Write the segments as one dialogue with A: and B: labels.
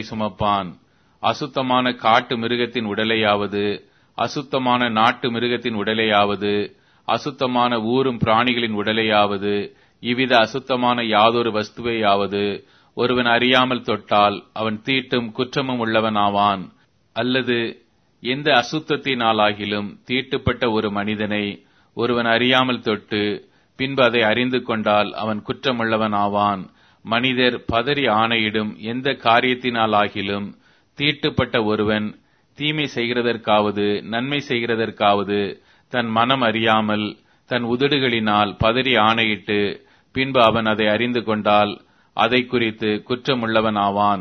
A: சுமப்பான். அசுத்தமான காட்டு மிருகத்தின் உடலையாவது அசுத்தமான நாட்டு மிருகத்தின் உடலையாவது அசுத்தமான ஊரும் பிராணிகளின் உடலையாவது இவ்வித அசுத்தமான யாதொரு வஸ்துவையாவது ஒருவன் அறியாமல் தொட்டால் அவன் தீட்டும் குற்றமும் உள்ளவன் ஆவான். அல்லது எந்த அசுத்தத்தினாலாகிலும் தீட்டுப்பட்ட ஒரு மனிதனை ஒருவன் அறியாமல் தொட்டு பின்பு அதை அறிந்து கொண்டால் அவன் குற்றமுள்ளவன் ஆவான். மனிதர் பதறி ஆணையிடும் எந்த காரியத்தினாலாகிலும் தீட்டுப்பட்ட ஒருவன் தீமை செய்கிறதற்காவது நன்மை செய்கிறதற்காவது தன் மனம் அறியாமல் தன் உதடுகளினால் பதறி ஆணையிட்டு பின்பு அவன் அதை அறிந்து கொண்டால் அதை குறித்து குற்றமுள்ளவன் ஆவான்.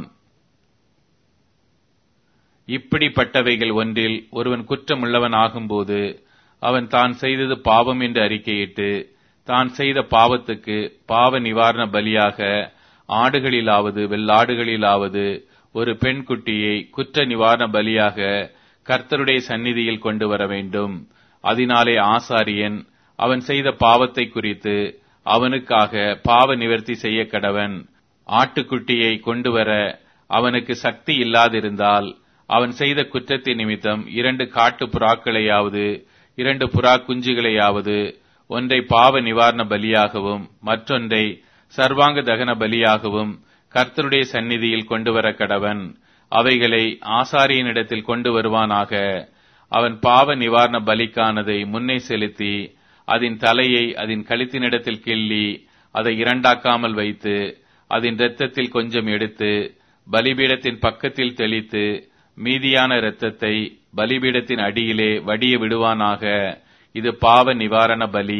A: இப்படிப்பட்டவைகள் ஒன்றில் ஒருவன் குற்றமுள்ளவன் ஆகும்போது அவன் தான் செய்தது பாவம் என்று அறிக்கையிட்டு தான் செய்த பாவத்துக்கு பாவ நிவாரண பலியாக ஆடுகளிலாவது வெள்ளாடுகளிலாவது ஒரு பெண் குட்டியை குற்ற நிவாரண பலியாக கர்த்தருடைய சந்நிதியில் கொண்டு வர வேண்டும். அதனாலே ஆசாரியன் அவன் செய்த பாவத்தை குறித்து அவனுக்காக பாவ நிவர்த்தி செய்ய கடவன். ஆட்டுக்குட்டியை கொண்டு வர அவனுக்கு சக்தி இல்லாதிருந்தால் அவன் செய்த குற்றத்தின் நிமித்தம் 2 காட்டு புறாக்களையாவது 2 புறா குஞ்சுகளையாவது ஒன்றை பாவ நிவாரண பலியாகவும் மற்றொன்றை சர்வாங்க தகன பலியாகவும் கர்த்தருடைய சந்நிதியில் கொண்டு வர கடவன். அவைகளை ஆசாரியனிடத்தில் கொண்டு வருவானாக. அவன் பாவ நிவாரண பலிக்கானதை முன்னே செலுத்தி அதன் தலையை அதன் கழுத்தினிடத்தில் கிள்ளி அதை இரண்டாக்காமல் வைத்து அதன் இரத்தத்தில் கொஞ்சம் எடுத்து பலிபீடத்தின் பக்கத்தில் தெளித்து மீதியான இரத்தத்தை பலிபீடத்தின் அடியிலே வடிய விடுவானாக. இது பாவ நிவாரண பலி.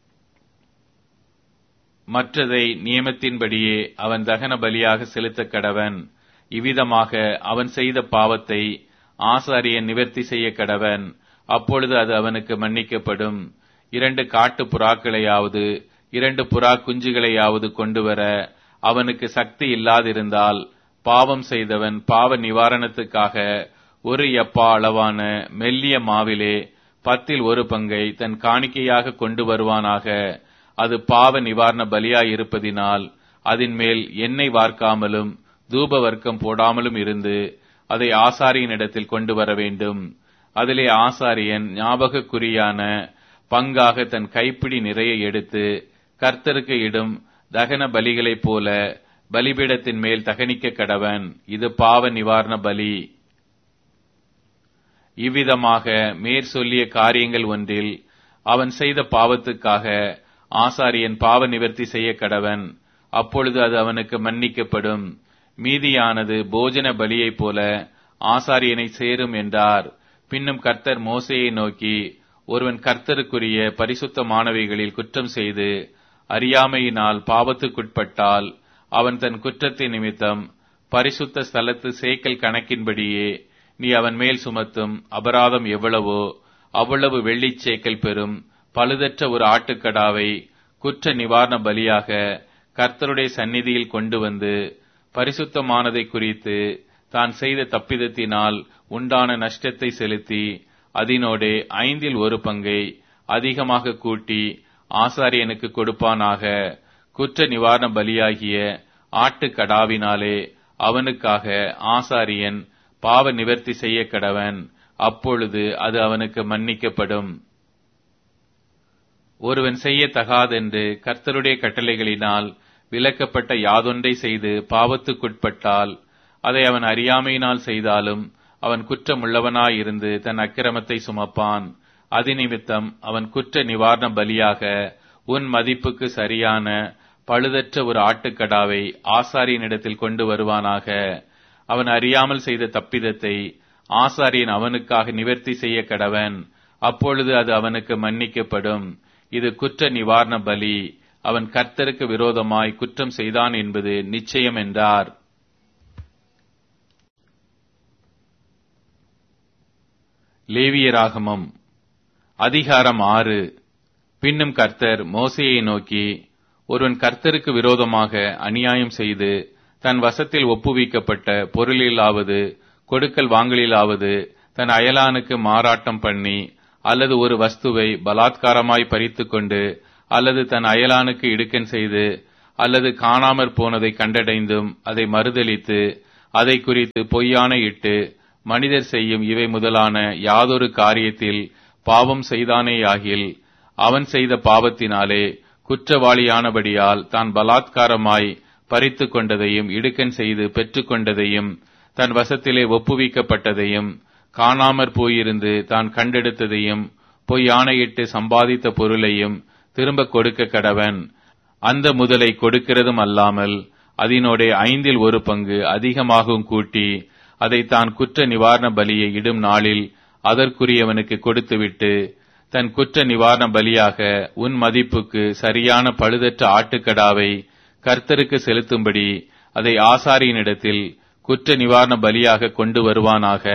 A: மற்றதை நியமத்தின்படியே அவன் தகன பலியாக செலுத்த கடவன். இவ்விதமாக அவன் செய்த பாவத்தை ஆசாரியன் நிவர்த்தி செய்ய கடவன். அப்பொழுது அது அவனுக்கு மன்னிக்கப்படும். 2 காட்டு புறாக்களையாவது 2 புறா குஞ்சுகளையாவது கொண்டு வர அவனுக்கு சக்தி இல்லாதிருந்தால் பாவம் செய்தவன் பாவ நிவாரணத்துக்காக 1 எப்பா அளவான மெல்லிய மாவிலே 10 பங்கை தன் காணிக்கையாக கொண்டு வருவானாக. அது பாவ நிவாரண பலியாயிருப்பதினால் அதன் மேல் எண்ணெய் வார்க்காமலும் தூப வர்க்கம் போடாமலும் இருந்து அதை ஆசாரியனிடத்தில் கொண்டு வர வேண்டும். அதிலே ஆசாரியன் ஞாபகக்குறியான பங்காக தன் கைப்பிடி நிறைய எடுத்து கர்த்தருக்கு இடும் தகன பலிகளைப் போல பலிபீடத்தின் மேல் தகனிக்க கடவன். இது பாவ நிவாரண பலி. இவ்விதமாக மேற் சொல்லிய காரியங்கள் ஒன்றில் அவன் செய்த பாவத்துக்காக ஆசாரியன் பாவ நிவர்த்தி செய்ய கடவன். அப்பொழுது அது அவனுக்கு மன்னிக்கப்படும். மீதியானது போஜன பலியைப் போல ஆசாரியனை சேரும் என்றார். பின்னும் கர்த்தர் மோசேயை நோக்கி, ஒருவன் கர்த்தருக்குரிய பரிசுத்தமானவைகளில் குற்றம் செய்து அறியாமையினால் பாவத்துக்குட்பட்டால் அவன் தன் குற்றத்தின் நிமித்தம் பரிசுத்த ஸ்தலத்து சேக்கல் கணக்கின்படியே நீ அவன் மேல் சுமத்தும் அபராதம் எவ்வளவோ அவ்வளவு வெள்ளிச் சேக்கல் பெறும் பழுதற்ற ஒரு ஆட்டுக்கடாவை குற்ற நிவாரண பலியாக கர்த்தருடைய சந்நிதியில் கொண்டு வந்து பரிசுத்தமானதை குறித்து தான் செய்த தப்பிதத்தினால் உண்டான நஷ்டத்தை செலுத்தி அதனோடே 1/5 பங்கை அதிகமாக கூட்டி ஆசாரியனுக்கு கொடுப்பானாக. குற்ற நிவாரண பலியாகிய ஆட்டுக்கடாவினாலே அவனுக்காக ஆசாரியன் பாவ நிவர்த்தி செய்ய கடவன். அப்பொழுது அது அவனுக்கு மன்னிக்கப்படும். ஒருவன் செய்யத்தகாதென்று கர்த்தருடைய கட்டளைகளினால் விலக்கப்பட்ட யாதொன்றை செய்து பாவத்துக்குட்பட்டால் அதை அவன் அறியாமையினால் செய்தாலும் அவன் குற்றமுள்ளவனாயிருந்து தன் அக்கிரமத்தை சுமப்பான். அதிநிமித்தம் அவன் குற்ற நிவாரண பலியாக உன் மதிப்புக்கு சரியான பழுதற்ற ஒரு ஆட்டுக்கடாவை ஆசாரியனிடத்தில் கொண்டு வருவானாக. அவன் அறியாமல் செய்த தப்பிதத்தை ஆசாரியன் அவனுக்காக நிவர்த்தி செய்ய கடவன். அப்பொழுது அது அவனுக்கு மன்னிக்கப்படும். இது குற்ற நிவாரண பலி. அவன் கர்த்தருக்கு விரோதமாய் குற்றம் செய்தான் என்பது நிச்சயம் என்றார். லேவியராகமம் அதிகாரம் 6. பின்னும் கர்த்தர் மோசேயை நோக்கி, ஒருவன் கர்த்தருக்கு விரோதமாக அநியாயம் செய்து தன் வசத்தில் ஒப்புவிக்கப்பட்ட பொருளிலாவது கொடுக்கல் வாங்கலிலாவது தன் அயலானுக்கு மாறாட்டம் பண்ணி அல்லது ஒரு வஸ்துவை பலாத்காரமாய் பறித்து கொண்டு அல்லது தன் அயலானுக்கு இடுக்கண் செய்து அல்லது காணாமற் போனதை கண்டடைந்தும் அதை மறுதலித்து அதை குறித்து பொய்யான இட்டு மனிதர் செய்யும் இவை முதலான யாதொரு காரியத்தில் பாவம் செய்தானேயாகில் அவன் செய்த பாவத்தினாலே குற்றவாளியானபடியால் தான் பலாத்காரமாய் பறித்து கொண்டதையும் இடுக்கண் செய்து பெற்றுக்கொண்டதையும் தன் வசத்திலே ஒப்புவிக்கப்பட்டதையும் காணாமற் போயிருந்து தான் கண்டெடுத்ததையும் பொய்யானையிட்டு சம்பாதித்த பொருளையும் திரும்ப கொடுக்க கடவன். அந்த முதலை கொடுக்கிறதும் அல்லாமல் அதனோட 1/5 அதிகமாகவும் கூட்டி அதை தான் குற்ற நிவாரண பலியை இடும் நாளில் அதற்குரியவனுக்கு கொடுத்துவிட்டு தன் குற்ற நிவாரண பலியாக உன் மதிப்புக்கு சரியான பழுதற்ற ஆட்டுக்கடாவை கர்த்தருக்கு செலுத்தும்படி அதை ஆசாரியனிடத்தில் குற்ற நிவாரண பலியாக கொண்டு வருவானாக.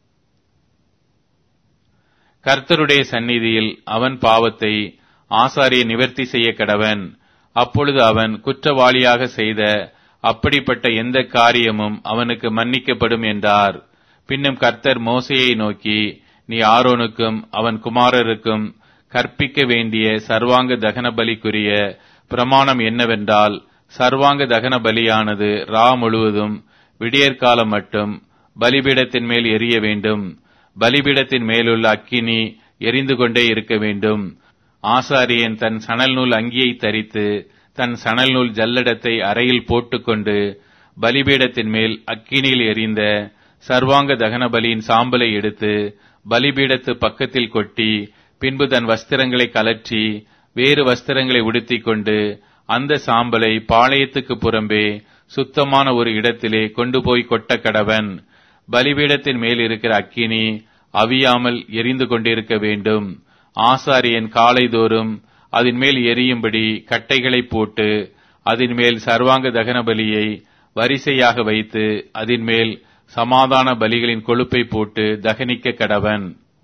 A: கர்த்தருடைய சந்நிதியில் அவன் பாவத்தை ஆசாரியன் நிவர்த்தி செய்ய கடவன். அப்பொழுது அவன் குற்றவாளியாக செய்த அப்படிப்பட்ட எந்த காரியமும் அவனுக்கு மன்னிக்கப்படும் என்றார். பின்னும் கர்த்தர் மோசேயை நோக்கி, நீ ஆரோனுக்கும் அவன் குமாரருக்கும் கற்பிக்க வேண்டிய சர்வாங்க தகன பலிக்குரிய பிரமாணம் என்னவென்றால், சர்வாங்க தகன பலியானது ரா முழுவதும் விடியற்காலம் மட்டும் பலிபீடத்தின் மேல் எரிய வேண்டும். பலிபீடத்தின் மேலுள்ள அக்கினி எரிந்து கொண்டே இருக்க வேண்டும். ஆசாரியன் தன் சணல் நூல் அங்கியை தரித்து தன் சணல் நூல் ஜல்லடத்தை அறையில் போட்டுக்கொண்டு பலிபீடத்தின் மேல் அக்கினியில் எரிந்த சர்வாங்க தகன பலியின் சாம்பலை எடுத்து பலிபீடத்து பக்கத்தில் கொட்டி, பின்பு தன் வஸ்திரங்களை கலற்றி வேறு வஸ்திரங்களை உடுத்திக் கொண்டு அந்த சாம்பலை பாளையத்துக்கு புறம்பே சுத்தமான ஒரு இடத்திலே கொண்டு போய் கொட்ட கடவன். பலிபீடத்தின் மேல் இருக்கிற அக்கினி அவியாமல் எரிந்து கொண்டிருக்க வேண்டும். ஆசாரியன் காலைதோறும் அதன் மேல் எரியும்படி கட்டைகளை போட்டு அதன் மேல் சர்வாங்க தகன பலியை வரிசையாக வைத்து அதன் மேல் சமாதான பலிகளின் கொழுப்பை போட்டு தகனிக்க கடவன்.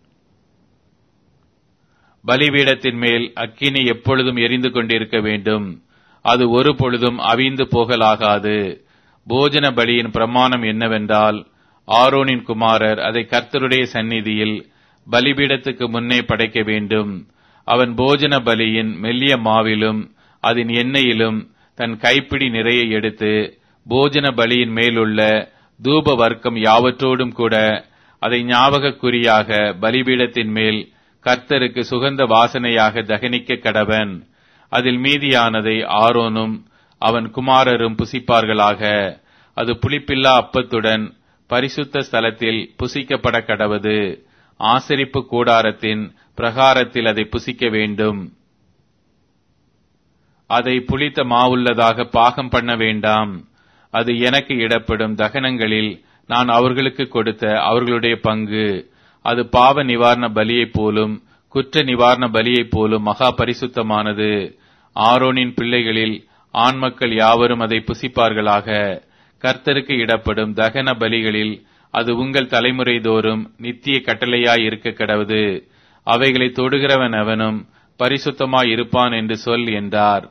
A: பலிபீடத்தின் மேல் அக்கினி எப்பொழுதும் எரிந்து கொண்டிருக்க வேண்டும். அது ஒரு பொழுதும் அவிந்து போகலாகாது. போஜன பலியின் பிரமாணம் என்னவென்றால், ஆரோனின் குமாரர் அதை கர்த்தருடைய சந்நிதியில் பலிபீடத்துக்கு முன்னே படைக்க வேண்டும். அவன் போஜன பலியின் மெல்லிய மாவிலும் அதன் எண்ணெயிலும் தன் கைப்பிடி நிறைய எடுத்து போஜன பலியின் மேலுள்ள தூப வர்க்கம் யாவற்றோடும் கூட அதை ஞாபகக்குறியாக பலிபீடத்தின் மேல் கர்த்தருக்கு சுகந்த வாசனையாக தகனிக்க கடவன். அதில் மீதியானதை ஆரோனும் அவன் குமாரரும் புசிப்பார்களாக. அது புளிப்பில்லா அப்பத்துடன் பரிசுத்த ஸ்தலத்தில் புசிக்கப்பட கடவது. ஆசரிப்பு கூடாரத்தின் பிரகாரத்தில் அதை புசிக்க வேண்டும். அதை புளித்த மாவுள்ளதாக பாகம் பண்ண வேண்டாம். அது எனக்கு இடப்படும் தகனங்களில் நான் அவர்களுக்கு கொடுத்த அவர்களுடைய பங்கு. அது பாவ நிவாரண பலியைப் போலும் குற்ற நிவாரண பலியைப் போலும் மகா பரிசுத்தமானது. ஆரோனின் பிள்ளைகளில் ஆண் மக்கள் யாவரும் அதை புசிப்பார்களாக. கர்த்தருக்கு இடப்படும் தகன பலிகளில் அது உங்கள் தலைமுறை தோறும் நித்திய கட்டளையாய் இருக்க கடவது. அவைகளை தொடுகிறவன் அவனும் பரிசுத்தமாய் இருப்பான் என்று சொல் என்றார்.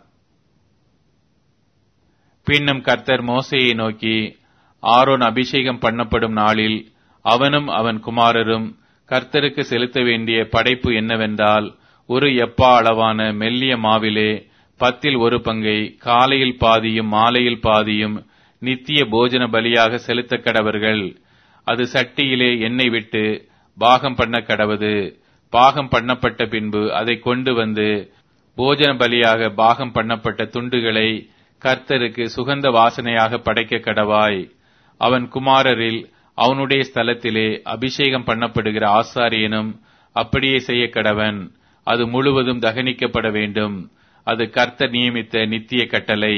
A: பின்னும் கர்த்தர் மோசேயை நோக்கி, ஆரோன் அபிஷேகம் பண்ணப்படும் நாளில் அவனும் அவன் குமாரரும் கர்த்தருக்கு செலுத்த வேண்டிய படைப்பு என்னவென்றால், ஒரு எப்பா அளவான மெல்லிய மாவிலே 10 காலையில் பாதியும் மாலையில் பாதியும் நித்திய போஜன பலியாக செலுத்த கடவர்கள். அது சட்டியிலே எண்ணெய் விட்டு பாகம் பண்ண கடவது. பாகம் பண்ணப்பட்ட பின்பு அதை கொண்டு வந்து போஜன பலியாக பாகம் பண்ணப்பட்ட துண்டுகளை கர்த்தருக்கு சுகந்த வாசனையாக படைக்க கடவாய். அவன் குமாரரில் அவனுடைய ஸ்தலத்திலே அபிஷேகம் பண்ணப்படுகிற ஆசாரியனும் அப்படியே செய்ய கடவன். அது முழுவதும் தகனிக்கப்பட வேண்டும். அது கர்த்தர் நியமித்த நித்திய கட்டளை.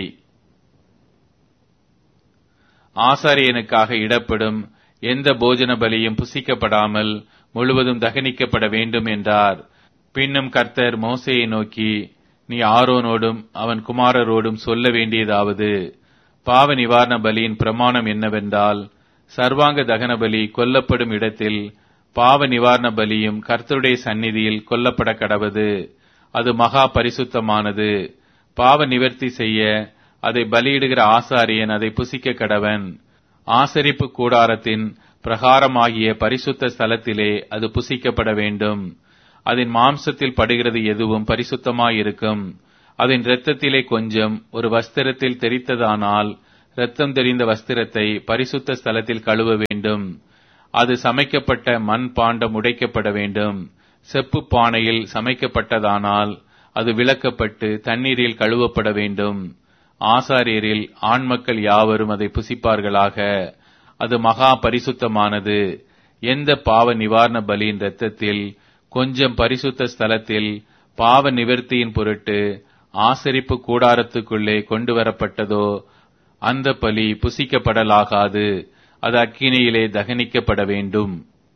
A: ஆசாரியனுக்காக இடப்படும் எந்த போஜன பலியும் புசிக்கப்படாமல் முழுவதும் தகனிக்கப்பட வேண்டும் என்றார். பின்னும் கர்த்தர் மோசேயை நோக்கி, நீ ஆரோனோடும் அவன் குமாரரோடும் சொல்ல வேண்டியதாவது, பாவ நிவாரண பலியின் பிரமாணம் என்னவென்றால், சர்வாங்க தகன பலி கொல்லப்படும் இடத்தில் பாவ நிவாரண பலியும் கர்த்தருடைய சந்நிதியில் கொல்லப்பட கடவது. அது மகா பரிசுத்தமானது. பாவ நிவர்த்தி செய்ய அதை பலியிடுகிற ஆசாரியன் அதை புசிக்க கடவன். ஆசரிப்பு கூடாரத்தின் பிரகாரமாகிய பரிசுத்த ஸ்தலத்திலே அது புசிக்கப்பட வேண்டும். அதன் மாம்சத்தில் படுகிறது எதுவும் பரிசுத்தமாயிருக்கும். அதன் இரத்தத்திலே கொஞ்சம் ஒரு வஸ்திரத்தில் தெரித்ததானால் இரத்தம் தெரிந்த வஸ்திரத்தை பரிசுத்த ஸ்தலத்தில் கழுவ வேண்டும். அது சமைக்கப்பட்ட மண் பாண்டம் உடைக்கப்பட வேண்டும். செப்பு பானையில் சமைக்கப்பட்டதானால் அது விளக்கப்பட்டு தண்ணீரில் கழுவப்பட வேண்டும். ஆசாரியரில் ஆண் மக்கள் யாவரும் அதை புசிப்பார்களாக. அது மகா பரிசுத்தமானது. எந்த பாவ நிவாரண பலியின் இரத்தத்தில் கொஞ்சம் பரிசுத்த ஸ்தலத்தில் பாவ நிவர்த்தியின் பொருட்டு ஆசரிப்பு கூடாரத்துக்குள்ளே கொண்டு வரப்பட்டதோ அந்த பலி புசிக்கப்படலாகாது. அது அக்கினியிலே தகனிக்கப்பட வேண்டும்.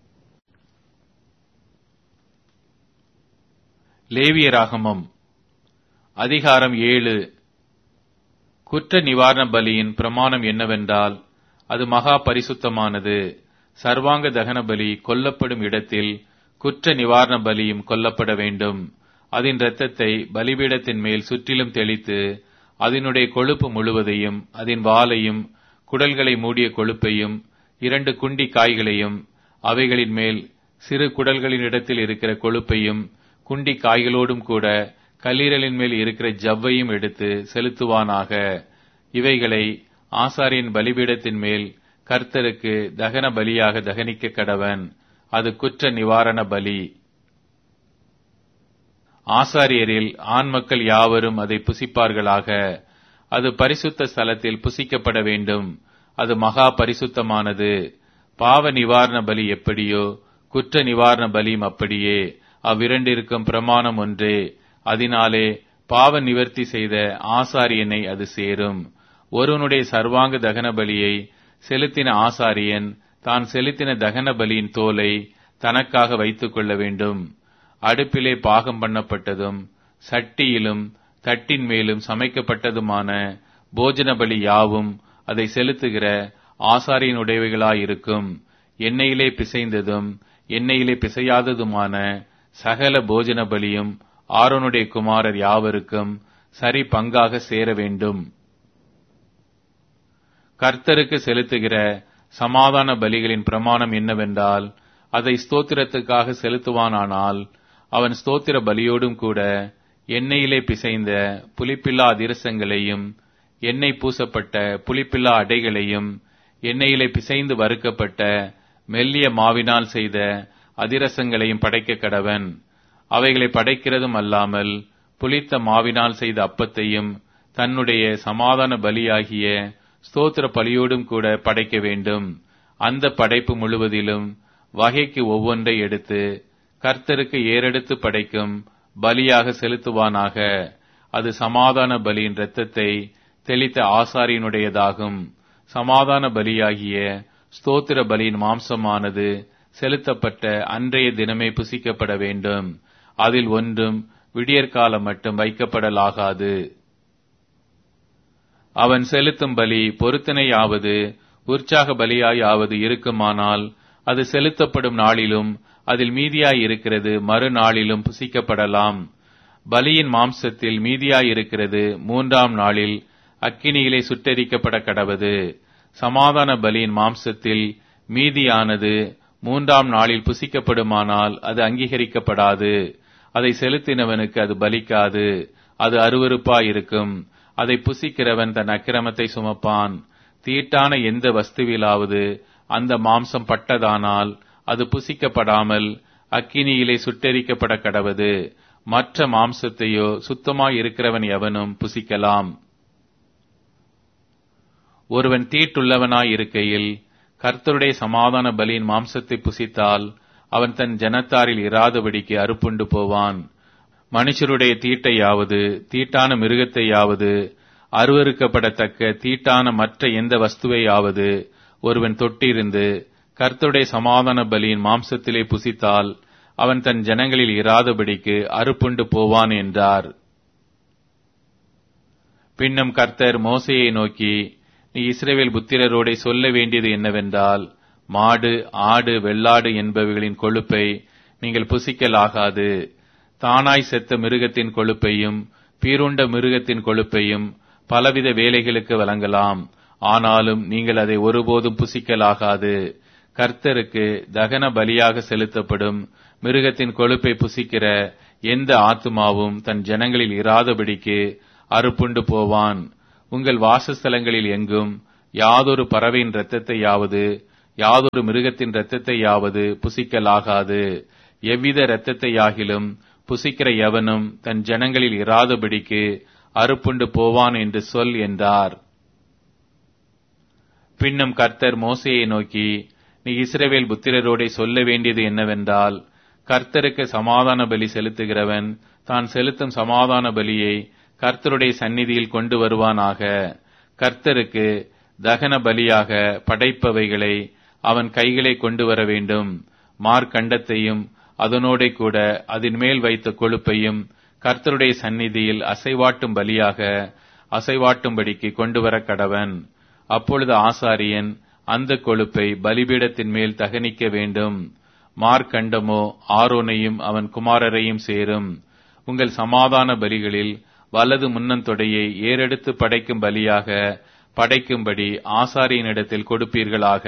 A: லேவியராகமம் அதிகாரம் 7. குற்ற நிவாரண பலியின் பிரமாணம் என்னவென்றால், அது மகா பரிசுத்தமானது. சர்வாங்க தகன பலி கொல்லப்படும் இடத்தில் குற்ற நிவாரண பலியும் கொல்லப்பட வேண்டும். அதன் இரத்தத்தை பலிபீடத்தின் மேல் சுற்றிலும் தெளித்து, அதனுடைய கொழுப்பு முழுவதையும், அதன் வாலையும், குடல்களை மூடிய கொழுப்பையும், 2 குண்டி காய்களையும், அவைகளின் மேல் சிறு குடல்களின் இடத்தில் இருக்கிற கொழுப்பையும், குண்டி காய்களோடும் கூட கல்லீரலின் மேல் இருக்கிற ஜவ்வையும் எடுத்து செலுத்துவானாக. இவைகளை ஆசாரியன் பலிபீடத்தின் மேல் கர்த்தருக்கு தகன பலியாக தகனிக்க கடவன். அது குற்ற நிவாரண பலி. ஆசாரியரில் ஆண் மக்கள் யாவரும் அதை புசிப்பார்களாக. அது பரிசுத்த ஸ்தலத்தில் புசிக்கப்பட வேண்டும். அது மகா பரிசுத்தமானது. பாவ நிவாரண பலி எப்படியோ குற்ற நிவாரண பலியும் அப்படியே. அவ்விரண்டிற்கும் பிரமாணம் ஒன்றே. அதனாலே பாவ நிவர்த்தி செய்த ஆசாரியனை அது சேரும். ஒருவனுடைய சர்வாங்க தகன பலியை செலுத்தின ஆசாரியன் தான் செலுத்தின தகன பலியின் தோலை தனக்காக வைத்துக் கொள்ள வேண்டும். அடுப்பிலே பாகம் பண்ணப்பட்டதும் சட்டியிலும் தட்டின் மேலும் சமைக்கப்பட்டதுமான போஜன பலி யாவும் அதை செலுத்துகிற ஆசாரியனுடையவைகளாயிருக்கும். எண்ணெயிலே பிசைந்ததும் எண்ணெயிலே பிசையாததுமான சகல போஜன பலியும் ஆரோனுடைய குமாரர் யாவருக்கும் சரி பங்காக சேர வேண்டும். கர்த்தருக்கு செலுத்துகிற சமாதான பலிகளின் பிரமாணம் என்னவென்றால், அதை ஸ்தோத்திரத்துக்காக செலுத்துவானானால் அவன் ஸ்தோத்திர பலியோடும் கூட எண்ணெயிலே பிசைந்த புளிப்பில்லா அதிரசங்களையும், எண்ணெய் பூசப்பட்ட புளிப்பில்லா அடைகளையும், எண்ணெயிலே பிசைந்து வறுக்கப்பட்ட மெல்லிய மாவினால் செய்த அதிரசங்களையும் படைக்க கடவன். அவைகளை படைக்கிறதும் அல்லாமல் புளித்த மாவினால் செய்த அப்பத்தையும் தன்னுடைய சமாதான பலியாகிய ஸ்தோத்திர பலியோடும் கூட படைக்க வேண்டும். அந்த படைப்பு முழுவதிலும் வகைக்கு ஒவ்வொன்றை எடுத்து கர்த்தருக்கு ஏறெடுத்து படைக்கும் பலியாக செலுத்துவானாக. அது சமாதான பலியின் இரத்தத்தை தெளித்த ஆசாரியனுடையதாகும். சமாதான பலியாகிய ஸ்தோத்திர பலியின் மாம்சமானது செலுத்தப்பட்ட அன்றைய தினமே புசிக்கப்பட வேண்டும். அதில் ஒன்றும் விடியற்காலம் மட்டும் வைக்கப்படலாகாது. அவன் செலுத்தும் பலி பொருத்தனையாவது உற்சாக பலியாயாவது இருக்குமானால் அது செலுத்தப்படும் நாளிலும் அதில் மீதியாயிருக்கிறது மறுநாளிலும் புசிக்கப்படலாம். பலியின் மாம்சத்தில் மீதியாயிருக்கிறது 3ஆம் நாளில் அக்கினியிலே சுட்டெரிக்கப்பட கடவது. சமாதான பலியின் மாம்சத்தில் மீதியானது 3ஆம் நாளில் புசிக்கப்படுமானால் அது அங்கீகரிக்கப்படாது. அதை செலுத்தினவனுக்கு அது பலிக்காது. அது அருவருப்பாயிருக்கும். அதை புசிக்கிறவன் தன் அக்கிரமத்தை சுமப்பான். தீட்டான எந்த வஸ்துவிலாவது அந்த மாம்சம் பட்டதானால் அது புசிக்கப்படாமல் அக்கினியிலே சுட்டெரிக்கப்பட கடவது. மற்ற மாம்சத்தையோ சுத்தமாய் இருக்கிறவன் எவனும் புசிக்கலாம். ஒருவன் தீட்டுள்ளவனாய் இருக்கையில் கர்த்தருடைய சமாதான பலியின் மாம்சத்தை புசித்தால் அவன் தன் ஜனத்தாரில் இராதபடிக்கு அறுப்புண்டு போவான். மனுஷருடைய தீட்டையாவது தீட்டான மிருகத்தையாவது அருவருக்கப்படத்தக்க தீட்டான மற்ற எந்த வஸ்துவையாவது ஒருவன் தொட்டிருந்து கர்த்தருடைய சமாதான பலியின் மாம்சத்திலே புசித்தால் அவன் தன் ஜனங்களில் இராதபடிக்கு அறுப்புண்டு போவான் என்றார். பின்னும் கர்த்தர் மோசேயை நோக்கி, நீ இஸ்ரவேல் புத்திரரோடே சொல்ல வேண்டியது என்னவென்றால், மாடு ஆடு வெள்ளாடு என்பவைகளின் கொழுப்பை நீங்கள் புசிக்கலாகாது. தானாய் செத்த மிருகத்தின் கொழுப்பையும் பீருண்ட மிருகத்தின் கொழுப்பையும் பலவித வேலைகளுக்கு வழங்கலாம். ஆனாலும் நீங்கள் அதை ஒருபோதும் புசிக்கலாகாது. கர்த்தருக்கு தகன பலியாக செலுத்தப்படும் மிருகத்தின் கொழுப்பை புசிக்கிற எந்த ஆத்துமாவும் தன் ஜனங்களில் இராதபடிக்கு அறுப்புண்டு போவான். உங்கள் வாசஸ்தலங்களில் எங்கும் யாதொரு பறவையின் இரத்தத்தையாவது யாதொரு மிருகத்தின் இரத்தத்தையாவது புசிக்கலாகாது. எவ்வித இரத்தத்தையாகிலும் புசிக்கிற எவனும் தன் ஜனங்களில் இராதபடிக்கு அறுப்புண்டு போவான் என்று சொல் என்றார். பின்னும் கர்த்தர் மோசேயை நோக்கி, நீ இஸ்ரவேல் புத்திரரோடே சொல்ல வேண்டியது என்னவென்றால், கர்த்தருக்கு சமாதான பலி செலுத்துகிறவன் தான் செலுத்தும் சமாதான பலியை கர்த்தருடைய சந்நிதியில் கொண்டு வருவானாக. கர்த்தருக்கு தகன பலியாக படைப்பவைகளை அவன் கைகளை கொண்டு வர வேண்டும். மார்க்கண்டத்தையும் அதனோட கூட அதன் மேல் வைத்த கொழுப்பையும் கர்த்தருடைய சந்நிதியில் அசைவாட்டும் பலியாக அசைவாட்டும்படிக்கு கொண்டு வர கடவன். அப்பொழுது ஆசாரியன் அந்த கொழுப்பை பலிபீடத்தின் மேல் தகனிக்க வேண்டும். மார்க்கண்டமோ ஆரோனையும் அவன் குமாரரையும் சேரும். உங்கள் சமாதான பலிகளில் வலது முன்னந்தொடையை ஏறெடுத்து படைக்கும் பலியாக படைக்கும்படி ஆசாரியனிடத்தில் கொடுப்பீர்களாக.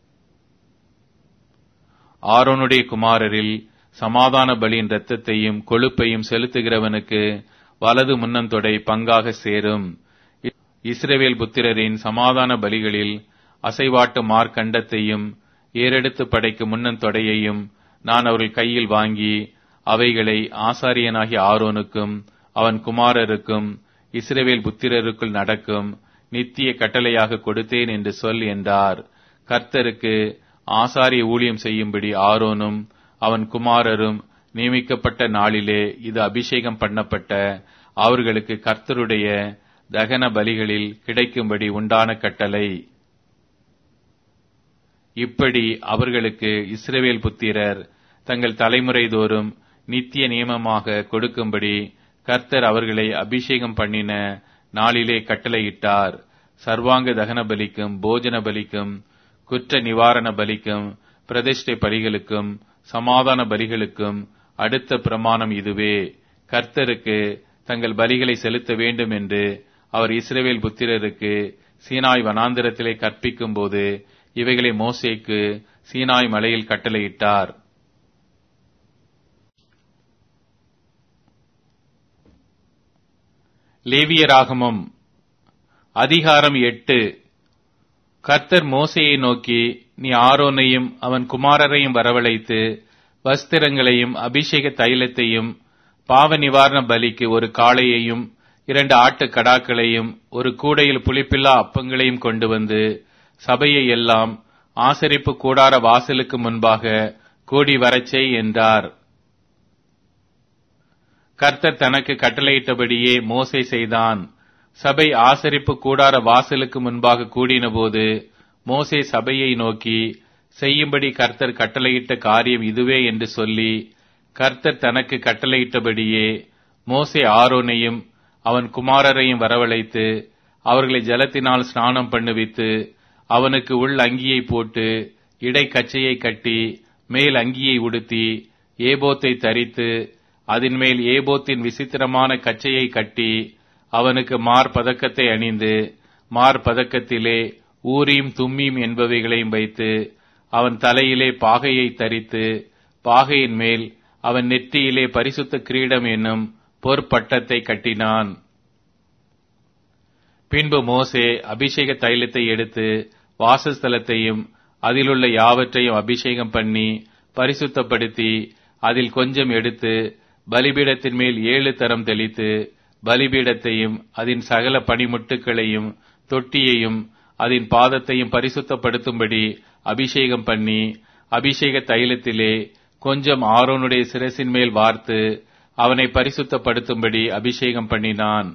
A: ஆரோனுடைய குமாரரில் சமாதான பலியின் இரத்தத்தையும் கொழுப்பையும் செலுத்துகிறவனுக்கு வலது முன்னந்தொடை பங்காக சேரும். இஸ்ரவேல் புத்திரரின் சமாதான பலிகளில் அசைவாட்டு மார்க்கண்டத்தையும் ஏறெடுத்து படைக்கும் முன்னந்தொடையையும் நான் அவர்கள் கையில் வாங்கி அவைகளை ஆசாரியனாகிய ஆரோனுக்கும் அவன் குமாரருக்கும் இஸ்ரவேல் புத்திரருக்குள் நடக்கும் நித்திய கட்டளையாக கொடுத்தேன் என்று சொல் என்றார். கர்த்தருக்கு ஆசாரிய ஊழியம் செய்யும்படி ஆரோனும் அவன் குமாரரும் நியமிக்கப்பட்ட நாளிலே இது அபிஷேகம் பண்ணப்பட்ட அவர்களுக்கு கர்த்தருடைய தகன பலிகளில் கிடைக்கும்படி உண்டான கட்டளை. இப்படி அவர்களுக்கு இஸ்ரவேல் புத்திரர் தங்கள் தலைமுறை தோறும் நித்திய நியமமாக கொடுக்கும்படி கர்த்தர் அவர்களை அபிஷேகம் பண்ணின நாளிலே கட்டளையிட்டார். சர்வாங்க தகன பலிக்கும் போஜன பலிக்கும் குற்ற நிவாரண பலிக்கும் பிரதிஷ்டை பலிகளுக்கும் சமாதான பலிகளுக்கும் அடுத்த பிரமாணம் இதுவே. கர்த்தருக்கு தங்கள் பலிகளை செலுத்த வேண்டும் என்று அவர் இஸ்ரவேல் புத்திரருக்கு சீனாய் வனாந்திரத்திலே கற்பிக்கும் போது இவைகளை மோசேக்கு சீனாய் மலையில் கட்டளையிட்டார். லேவியராகமம் அதிகாரம் 8. கர்த்தர் மோசேயை நோக்கி, நீ ஆரோனையும் அவன் குமாரரையும் வரவழைத்து வஸ்திரங்களையும் அபிஷேக தைலத்தையும் பாவ நிவாரண பலிக்கு ஒரு காளையையும் 2 ஆட்டுக் கடாக்களையும் ஒரு கூடையில் புளிப்பில்லா அப்பங்களையும் கொண்டு வந்து சபையை எல்லாம் ஆசரிப்பு கூடார வாசலுக்கு முன்பாக கூடி வரச்செய் என்றார். கர்த்தர் தனக்கு கட்டளையிட்டபடியே மோசே செய்தான். சபை ஆசரிப்பு கூடார வாசலுக்கு முன்பாக கூடினபோது மோசே சபையை நோக்கி, செய்யும்படி கர்த்தர் கட்டளையிட்ட காரியம் இதுவே என்று சொல்லி, கர்த்தர் தனக்கு கட்டளையிட்டபடியே மோசே ஆரோனையும் அவன் குமாரரையும் வரவழைத்து அவர்களை ஜலத்தினால் ஸ்நானம் பண்ணுவித்து அவனுக்கு உள் அங்கியை போட்டு இடை கச்சையை கட்டி மேல் அங்கியை உடுத்தி ஏபோத்தை தரித்து அதன் மேல் ஏபோத்தின் விசித்திரமான கச்சையை கட்டி அவனுக்கு மார்பதக்கத்தை அணிந்து மார்பதக்கத்திலே ஊரீம் தும்மீம் என்பவைகளையும் வைத்து அவன் தலையிலே பாகையை தரித்து பாகையின் மேல் அவன் நெற்றியிலே பரிசுத்த கிரீடம் என்னும் பொற்பட்டத்தை கட்டினான். பின்பு மோசே அபிஷேக தைலத்தை எடுத்து வாசஸ்தலத்தையும் அதிலுள்ள யாவற்றையும் அபிஷேகம் பண்ணி பரிசுத்தப்படுத்தி அதில் கொஞ்சம் எடுத்து பலிபீடத்தின் மேல் 7 தரம் தெளித்து பலிபீடத்தையும் அதன் சகல பனிமுட்டுக்களையும் தொட்டியையும் அதன் பாதத்தையும் பரிசுத்தப்படுத்தும்படி அபிஷேகம் பண்ணி அபிஷேக தைலத்திலே கொஞ்சம் ஆரோனுடைய சிரசின் மேல் வார்த்து அவனை பரிசுத்தப்படுத்தும்படி அபிஷேகம் பண்ணினான்.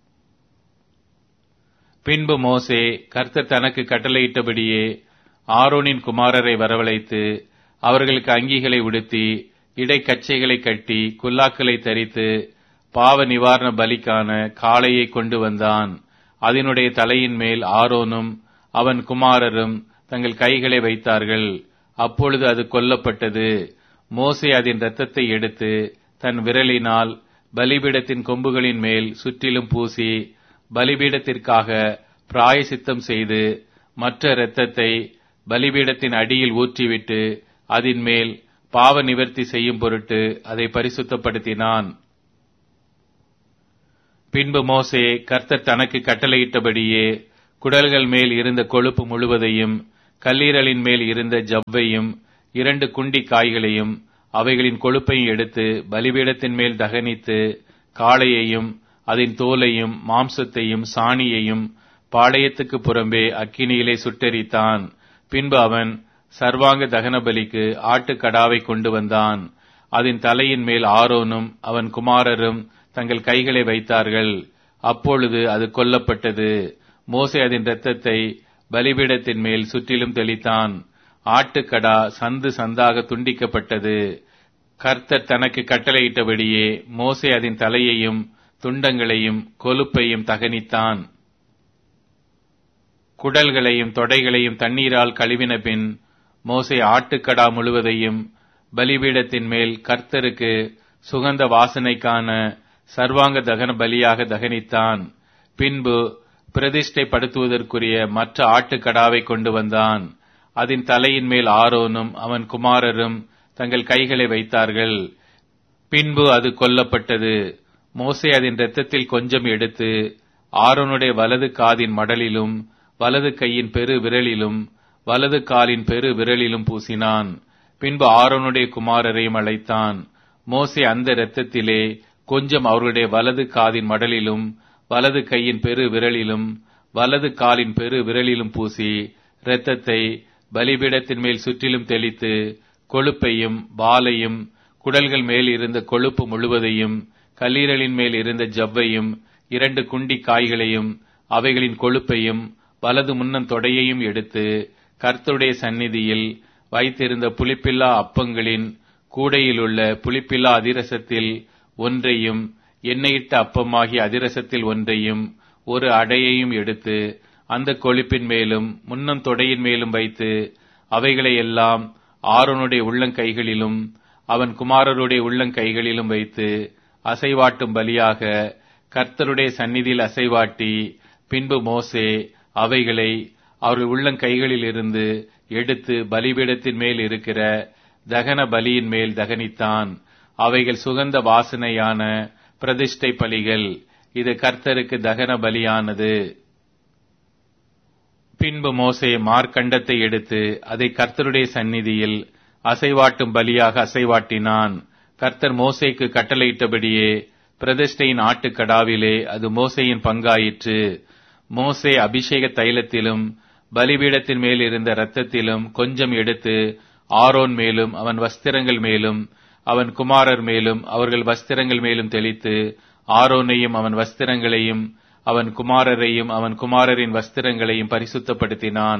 A: பின்பு மோசே கர்த்தர் தனக்கு கட்டளையிட்டபடியே ஆரோனின் குமாரரை வரவழைத்து அவர்களுக்கு அங்கிகளை உடுத்தி இடைக்கச்சைகளை கட்டி குல்லாக்களை தரித்து பாவ நிவாரண பலிக்கான காளையை கொண்டு வந்தான். அதனுடைய தலையின் மேல் ஆரோனும் அவன் குமாரரும் தங்கள் கைகளை வைத்தார்கள். அப்பொழுது அது கொல்லப்பட்டது. மோசே அதன் இரத்தத்தை எடுத்து தன் விரலினால் பலிபீடத்தின் கொம்புகளின் மேல் சுற்றிலும் பூசி பலிபீடத்திற்காக பிராயசித்தம் செய்து மற்ற இரத்தத்தை பலிபீடத்தின் அடியில் ஊற்றிவிட்டு அதன் மேல் பாவ நிவர்த்தி செய்யும் பொருட்டு அதை பரிசுத்தப்படுத்தினான். பின்பு மோசே கர்த்தர் தனக்கு கட்டளையிட்டபடியே குடல்கள் மேல் இருந்த கொழுப்பு முழுவதையும், கல்லீரலின் மேல் இருந்த ஜவ்வையும், 2 குண்டி காய்களையும் அவைகளின் கொழுப்பையும் எடுத்து பலிபீடத்தின் மேல் தகனித்து, காளையையும் அதன் தோலையும் மாம்சத்தையும் சாணியையும் பாளையத்துக்கு புறம்பே அக்கினியிலே சுட்டெரித்தான். பின்பு அவன் சர்வாங்க தகன பலிக்கு ஆட்டுக்கடாவை கொண்டு வந்தான். அதன் தலையின் மேல் ஆரோனும் அவன் குமாரரும் தங்கள் கைகளை வைத்தார்கள். அப்பொழுது அது கொல்லப்பட்டது. மோசே அதன் இரத்தத்தை பலிபீடத்தின் மேல் சுற்றிலும் தெளித்தான். ஆட்டுக்கடா சந்து சந்தாக துண்டிக்கப்பட்டது. கர்த்தர் தனக்கு கட்டளையிட்டபடியே மோசே அதன் தலையையும் துண்டங்களையும் கொழுப்பையும் தகனித்தான். குடல்களையும் தொடைகளையும் தண்ணீரால் கழுவின பின் மோசே ஆட்டுக்கடா முழுவதையும் பலிபீடத்தின் மேல் கர்த்தருக்கு சுகந்த வாசனைக்கான சர்வாங்க தகன பலியாக தகனித்தான். பின்பு பிரதிஷ்டைப்படுத்துவதற்குரிய மற்ற ஆட்டுக்கடாவை கொண்டு வந்தான். அதன் தலையின் மேல் ஆரோனும் அவன் குமாரரும் தங்கள் கைகளை வைத்தார்கள். பின்பு அது கொல்லப்பட்டது. மோசே அதன் இரத்தத்தில் கொஞ்சம் எடுத்து ஆரோனுடைய வலது காதின் மடலிலும் வலது கையின் பெரு விரலிலும் வலது காலின் பெரு விரலிலும் பூசினான். பின்பு ஆரோனுடைய குமாரரையும் அழைத்தான். மோசே அந்த இரத்தத்திலே கொஞ்சம் அவர்களுடைய வலது காதின் மடலிலும் வலது கையின் பெரு விரலிலும் வலது காலின் பெரு விரலிலும் பூசி இரத்தத்தை பலிபீடத்தின் மேல் சுற்றிலும் தெளித்து, கொழுப்பையும் வாலையும் குடல்கள் மேல் இருந்த கொழுப்பு முழுவதையும் கல்லீரலின் மேல் இருந்த ஜவ்வையும் 2 குண்டி காய்களையும் அவைகளின் கொழுப்பையும் வலது முன்னம் தொடையையும் எடுத்து கர்த்தருடைய சந்நிதியில் வைத்திருந்த புளிப்பில்லா அப்பங்களின் கூடையிலுள்ள புளிப்பில்லா அதிரசத்தில் ஒன்றையும் எண்ணெயிட்ட அப்பமாகிய அதிரசத்தில் ஒன்றையும் ஒரு அடையையும் எடுத்து அந்த கொழுப்பின் மேலும் முன்னம் தொடையின் மேலும் வைத்து அவைகளை எல்லாம் ஆரோனுடைய உள்ளங்கைகளிலும் அவன் குமாரருடைய உள்ளங்கைகளிலும் வைத்து அசைவாட்டும் பலியாக கர்த்தருடைய சந்நிதியில் அசைவாட்டி, பின்பு மோசே அவைகளை அவர்கள் உள்ளங்கைகளில் இருந்து எடுத்து பலிபீடத்தின் மேல் இருக்கிற தகன பலியின் மேல் தகனித்தான். அவைகள் சுகந்த வாசனையான பிரதிஷ்டை பலிகள். இது கர்த்தருக்கு தகன பலியானது. பின்பு மோசே மார்க்கண்டத்தை எடுத்து அதை கர்த்தருடைய சந்நிதியில் அசைவாட்டும் பலியாக அசைவாட்டினான். கர்த்தர் மோசேக்கு கட்டளையிட்டபடியே பிரதிஷ்டையின் ஆட்டுக்கடாவிலே அது மோசேயின் பங்காயிற்று. மோசே அபிஷேக தைலத்திலும் பலிபீடத்தின் மேல் இருந்த இரத்தத்திலும் கொஞ்சம் எடுத்து ஆரோன் மேலும் அவன் வஸ்திரங்கள் மேலும் அவன் குமாரர் மேலும் அவர்கள் வஸ்திரங்கள் மேலும் தெளித்து, ஆரோனையும் அவன் வஸ்திரங்களையும் அவன் குமாரரையும் அவன் குமாரரின் வஸ்திரங்களையும் பரிசுத்தப்படுத்தினான்.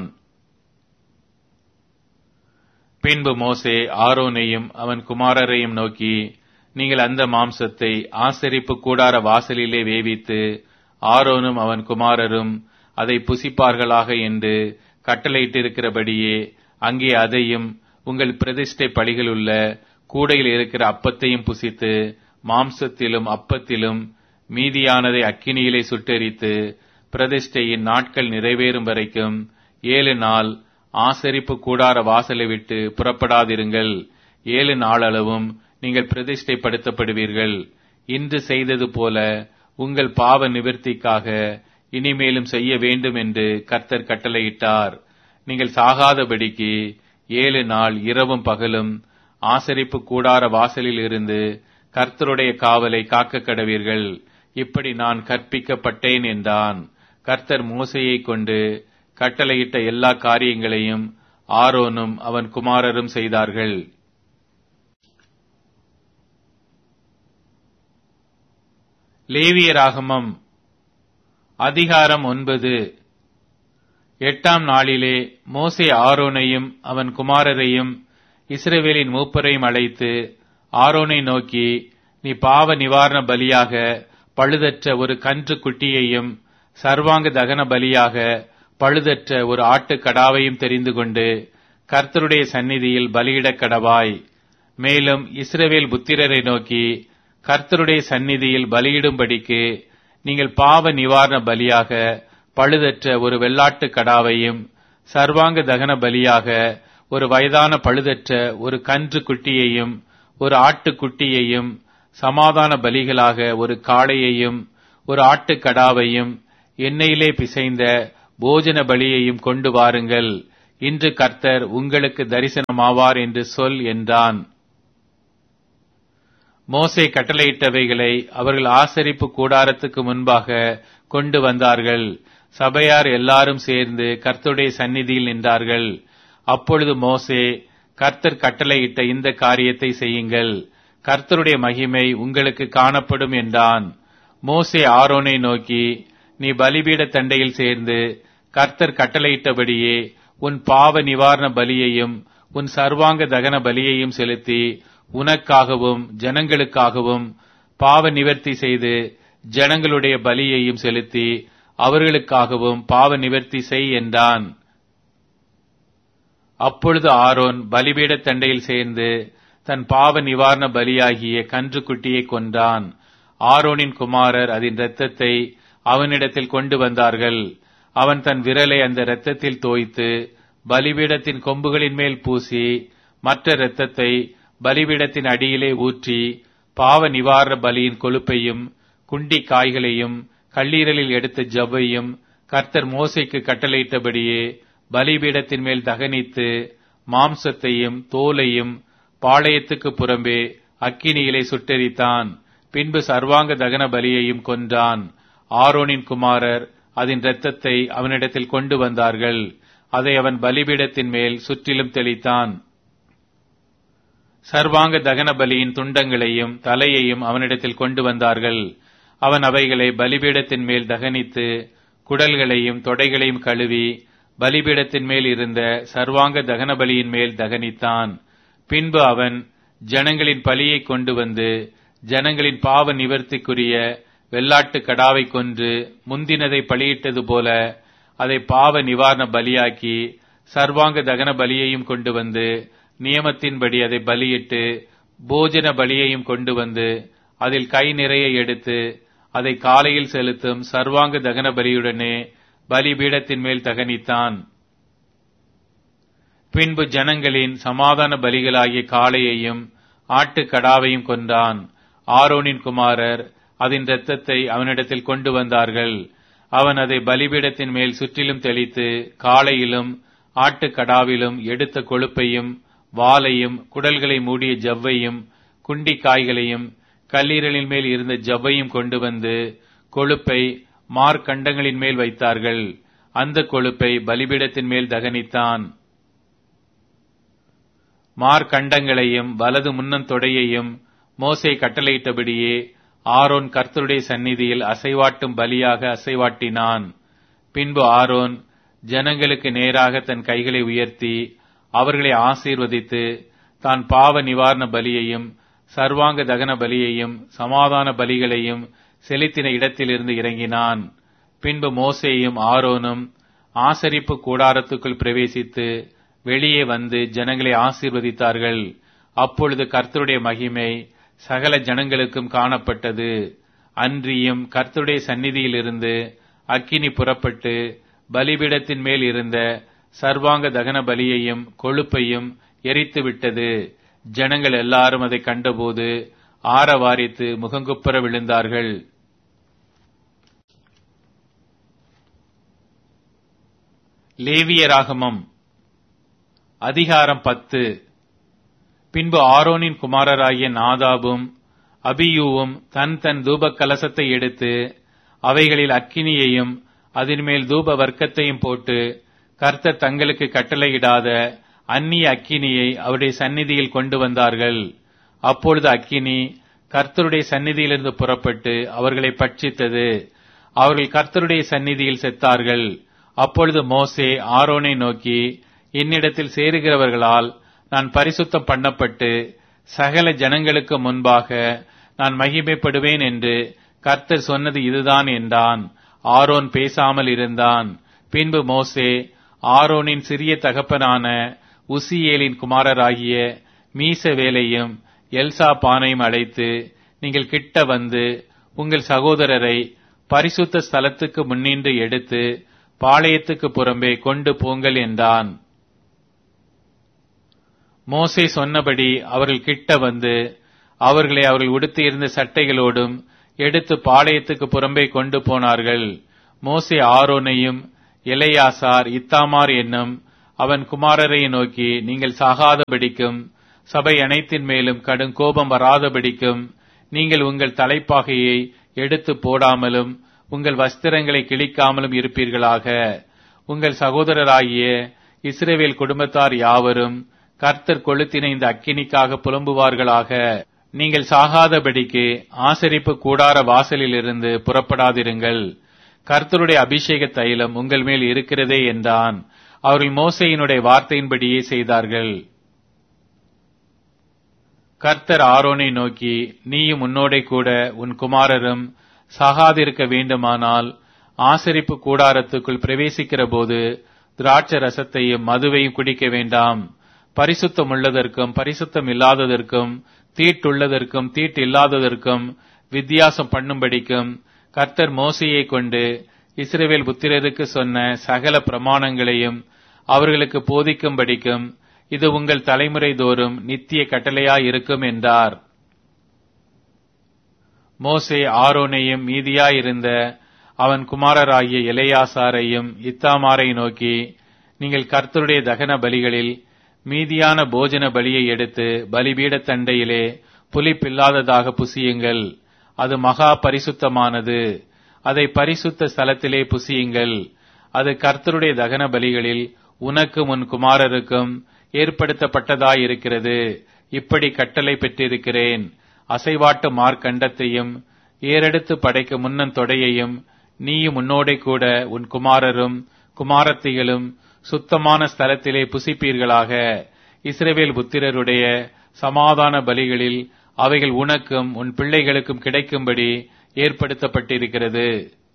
A: பின்பு மோசே ஆரோனையும் அவன் குமாரரையும் நோக்கி, நீங்கள் அந்த மாம்சத்தை ஆசரிப்பு கூடார வாசலிலே வேவித்து ஆரோனும் அவன் குமாரரும் அதை புசிப்பார்களாக என்று கட்டளையிட்டிருக்கிறபடியே அங்கே அதையும் உங்கள் பிரதிஷ்டை பலிகள் உள்ள கூடையில் இருக்கிற அப்பத்தையும் புசித்து மாம்சத்திலும் அப்பத்திலும் மீதியானதை அக்கினியிலே சுட்டெரித்து பிரதிஷ்டையின் நாட்கள் நிறைவேறும் வரைக்கும் 7 நாள் ஆசரிப்பு கூடார வாசலை விட்டு புறப்படாதிருங்கள். 7 நாளளவும் நீங்கள் பிரதிஷ்டைப்படுத்தப்படுவீர்கள். இன்று செய்தது போல உங்கள் பாவ நிவர்த்திக்காக இனிமேலும் செய்ய வேண்டும் என்று கர்த்தர் கட்டளையிட்டார். நீங்கள் சாகாதபடிக்கு 7 நாள் இரவும் பகலும் ஆசரிப்பு கூடார வாசலில் இருந்து கர்த்தருடைய காவலை காக்க கடவீர்கள். இப்படி நான் கற்பிக்கப்பட்டேன் என்றான். கர்த்தர் மோசேயை கொண்டு கட்டளையிட்ட எல்லா காரியங்களையும் ஆரோனும் அவன் குமாரரும் செய்தார்கள். லேவியராகமம் அதிகாரம் 9. 8ஆம் நாளிலே மோசே ஆரோனையும் அவன் குமாரரையும் இஸ்ரவேலின் மூப்பரையும் அழைத்து ஆரோனை நோக்கி, நீ பாவ நிவாரண பலியாக பழுதற்ற ஒரு கன்று குட்டியையும் சர்வாங்க தகன பலியாக பழுதற்ற ஒரு ஆட்டுக்கடாவையும் தெரிந்து கொண்டு கர்த்தருடைய சந்நிதியில் பலியிடக் கடவாய். மேலும் இஸ்ரவேல் புத்திரரை நோக்கி, கர்த்தருடைய சந்நிதியில் பலியிடும்படிக்கு நீங்கள் பாவ நிவாரண பலியாக பழுதற்ற ஒரு வெள்ளாட்டு கடாவையும் சர்வாங்க தகன பலியாக ஒரு வயதான பழுதற்ற ஒரு கன்று குட்டியையும் ஒரு ஆட்டுக்குட்டியையும் சமாதான பலிகளாக ஒரு காளையையும் ஒரு ஆட்டுக்கடாவையும் எண்ணெயிலே பிசைந்த போஜன பலியையும் கொண்டு வாருங்கள். இன்று கர்த்தர் உங்களுக்கு தரிசனமாவார் என்று சொல் என்றான். மோசே கட்டளையிட்டவைகளை அவர்கள் ஆசரிப்பு கூடாரத்துக்கு முன்பாக கொண்டு வந்தார்கள். சபையார் எல்லாரும் சேர்ந்து கர்த்தருடைய சந்நிதியில் நின்றார்கள். அப்பொழுது மோசே, கர்த்தர் கட்டளையிட்ட இந்த காரியத்தை செய்யுங்கள், கர்த்தருடைய மகிமை உங்களுக்கு காணப்படும் என்றான். மோசே ஆரோனை நோக்கி, நீ பலிபீட தண்டையில் சேர்ந்து கர்த்தர் கட்டளையிட்டபடியே உன் பாவ நிவாரண பலியையும் உன் சர்வாங்க தகன பலியையும் செலுத்தி உனக்காகவும் ஜனங்களுக்காகவும் பாவ நிவர்த்தி செய்து ஜனங்களுடைய பலியையும் செலுத்தி அவர்களுக்காகவும் பாவ நிவர்த்தி செய் என்றான். அப்பொழுது ஆரோன் பலிபீட தண்டையில் சேர்ந்து தன் பாவ நிவாரண பலியாகிய கன்றுக்குட்டியை கொன்றான். ஆரோனின் குமாரர் அதன் இரத்தத்தை அவனிடத்தில் கொண்டு வந்தார்கள். அவன் தன் விரலை அந்த இரத்தத்தில் தோய்த்து பலிபீடத்தின் கொம்புகளின் மேல் பூசி மற்ற இரத்தத்தை பலிபீடத்தின் அடியிலே ஊற்றி பாவ நிவாரண பலியின் கொழுப்பையும் குண்டி காய்களையும் கல்லீரலில் எடுத்த ஜவ்வையும் கர்த்தர் மோசேக்கு கட்டளையிட்டபடியே பலிபீடத்தின் மேல் தகனித்து மாம்சத்தையும் தோலையும் பாளையத்துக்கு புறம்பே அக்கினியிலே சுட்டெரித்தான். பின்பு சர்வாங்க தகன பலியையும் கொன்றான். ஆரோனின் குமாரர் அதன் இரத்தத்தை அவனிடத்தில் கொண்டு வந்தார்கள். அதை அவன் பலிபீடத்தின் மேல் சுற்றிலும் தெளித்தான். சர்வாங்க தகன பலியின் துண்டங்களையும் தலையையும் அவனிடத்தில் கொண்டு வந்தார்கள். அவன் அவைகளை பலிபீடத்தின் மேல் தகனித்து குடல்களையும் தொடைகளையும் கழுவி பலிபீடத்தின் மேல் இருந்த சர்வாங்க தகன பலியின் மேல் தகனித்தான். பின்பு அவன் ஜனங்களின் பலியை கொண்டு வந்து ஜனங்களின் பாவ நிவர்த்திக்குரிய வெள்ளாட்டு கடாவை கொன்று முந்தினதை பலியிட்டது போல அதை பாவ நிவாரண பலியாக்கி சர்வாங்க தகன பலியையும் கொண்டு வந்து நியமத்தின்படி அதை பலியிட்டு போஜன பலியையும் கொண்டு வந்து அதில் கை நிறைய எடுத்து அதை காலையில் செலுத்தும் சர்வாங்க தகன பலியுடனே பலிபீடத்தின் மேல் தகனித்தான். பின்பு ஜனங்களின் சமாதான பலிகளாகிய காளையையும் ஆட்டுக்கடாவையும் கொன்றான். ஆரோனின் குமாரர் அதன் இரத்தத்தை அவனிடத்தில் கொண்டு வந்தார்கள். அவன் அதை பலிபீடத்தின் மேல் சுற்றிலும் தெளித்து காளையிலும் ஆட்டுக்கடாவிலும் எடுத்த கொழுப்பையும் வாலையும் குடல்களை மூடிய ஜவ்வையும் குண்டி காய்களையும் கல்லீரலின் மேல் இருந்த ஜவ்வையும் கொண்டு வந்து கொழுப்பை மார்க்கண்டங்களின் மேல் வைத்தார்கள். அந்த கொழுப்பை பலிபீடத்தின் மேல் தகனித்தான். மார்க்கண்டங்களையும் வலது முன்னந்தொடையையும் மோசே கட்டளையிட்டபடியே ஆரோன் கர்த்தருடைய சந்நிதியில் அசைவாட்டும் பலியாக அசைவாட்டினான். பின்பு ஆரோன் ஜனங்களுக்கு நேராக தன் கைகளை உயர்த்தி அவர்களை ஆசீர்வதித்து தான் பாவ நிவாரண பலியையும் சர்வாங்க தகன பலியையும் சமாதான பலிகளையும் செலுத்தின இடத்திலிருந்து இறங்கினான். பின்பு மோசேயும் ஆரோனும் ஆசரிப்பு கூடாரத்துக்குள் பிரவேசித்து வெளியே வந்து ஜனங்களை ஆசீர்வதித்தார்கள். அப்பொழுது கர்த்தருடைய மகிமை சகல ஜனங்களுக்கும் காணப்பட்டது. அன்றியும் கர்த்தருடைய சந்நிதியிலிருந்து அக்கினி புறப்பட்டு பலிபீடத்தின் மேல் இருந்த சர்வாங்க தகன பலியையும் கொழுப்பையும் எரித்து விட்டது. ஜனங்கள் எல்லாரும் அதை கண்டபோது ஆரவாரித்து முகங்குப்புற விழுந்தார்கள். லேவியராகமம் அதிகாரம் 10. பின்பு ஆரோனின் குமாரராகிய நாதாபும் அபியூவும் தன் தன் தூப கலசத்தை எடுத்து அவைகளில் அக்கினியையும் அதன் மேல் தூப வர்க்கத்தையும் போட்டு கர்த்தர் தங்களுக்கு கட்டளையிடாத அந்நிய அக்கினியை அவருடைய சந்நிதியில் கொண்டு வந்தார்கள். அப்பொழுது அக்கினி கர்த்தருடைய சந்நிதியிலிருந்து புறப்பட்டு அவர்களை பட்சித்தது. அவர்கள் கர்த்தருடைய சந்நிதியில் செத்தார்கள். அப்பொழுது மோசே ஆரோனை நோக்கி, என்னிடத்தில் சேருகிறவர்களால் நான் பரிசுத்தம் பண்ணப்பட்டு சகல ஜனங்களுக்கு முன்பாக நான் மகிமைப்படுவேன் என்று கர்த்தர் சொன்னது இதுதான் என்றான். ஆரோன் பேசாமல் இருந்தான். பின்பு மோசே ஆரோனின் சிறிய தகப்பனான உசியேலின் குமாரராகிய மீசவேலையும் எல்சாபானையும் அழைத்து, நீங்கள் கிட்ட வந்து உங்கள் சகோதரரை பரிசுத்த ஸ்தலத்துக்கு முன்னின்று எடுத்து பாளையத்துக்கு புறம்பே கொண்டு போங்கள் என்றான். மோசே சொன்னபடி அவர்கள் கிட்ட வந்து அவர்களை அவர்கள் உடுத்தியிருந்த சட்டைகளோடும் எடுத்து பாளையத்துக்கு புறம்பே கொண்டு போனார்கள். மோசே ஆரோனையும் எலெயாசார் இத்தாமார் என்னும் அவன் குமாரரை நோக்கி, நீங்கள் சாகாதபடிக்கும் சபை அனைத்தின் மேலும் கடும் கோபம் வராதபடிக்கும் நீங்கள் உங்கள் தலைப்பாகையை எடுத்து போடாமலும் உங்கள் வஸ்திரங்களை கிழிக்காமலும் இருப்பீர்களாக. உங்கள் சகோதரராகிய இஸ்ரவேல் குடும்பத்தார் யாவரும் கர்த்தர் கொளுத்தின இந்த அக்கினிக்காக புலம்புவார்களாக. நீங்கள் சாகாதபடிக்கு ஆசரிப்பு கூடார வாசலிலிருந்து புறப்படாதிருங்கள். கர்த்தருடைய அபிஷேக தைலம் உங்கள் மேல் இருக்கிறதே என்றான். அவர்கள் மோசேயினுடைய வார்த்தையின்படியே செய்தார்கள். கர்த்தர் ஆரோனை நோக்கி, நீயும் உன்னோடே கூட உன் குமாரரும் சாகாதிருக்க வேண்டுமானால் ஆசரிப்பு கூடாரத்துக்குள் பிரவேசிக்கிற போது திராட்சை ரசத்தையும் மதுவையும் குடிக்க வேண்டாம். பரிசுத்தம் உள்ளதற்கும் பரிசுத்தம் இல்லாததற்கும் தீட்டுள்ளதற்கும் தீட்டு இல்லாததற்கும் வித்தியாசம் பண்ணும்படிக்கும் கர்த்தர் மோசேயை கொண்டு இஸ்ரவேல் புத்திரருக்கு சொன்ன சகல பிரமாணங்களையும் அவர்களுக்கு போதிக்கும்படிக்கும் இது உங்கள் தலைமுறை தோறும் நித்திய கட்டளையாயிருக்கும் என்றார். மோசே ஆரோனையும் மீதியாயிருந்த அவன் குமாரராகிய எலெயாசாரையும் இத்தாமாரை நோக்கி, நீங்கள் கர்த்தருடைய தகன பலிகளில் மீதியான போஜன பலியை எடுத்து பலிபீடத் தண்டையிலே புளிப்பில்லாததாக புசியுங்கள். அது மகா பரிசுத்தமானது. அதை பரிசுத்த ஸ்தலத்திலே புசியுங்கள். அது கர்த்தருடைய தகன பலிகளில் உனக்கும் உன் குமாரருக்கும் ஏற்படுத்தப்பட்டதாயிருக்கிறது. இப்படி கட்டளை பெற்றிருக்கிறேன். அசைவாட்டு மார்க்கண்டத்தையும் ஏறெடுத்து படைக்க முன்னன் தொடையையும் நீயும் உன்னோடே கூட உன் குமாரரும் குமாரத்திகளும் சுத்தமான ஸ்தலத்திலே புசிப்பீர்களாக. இஸ்ரவேல் புத்திரருடைய சமாதான பலிகளில் அவைகள் உனக்கும் உன் பிள்ளைகளுக்கும் கிடைக்கும்படி ஏற்படுத்தப்பட்டிருக்கிறது.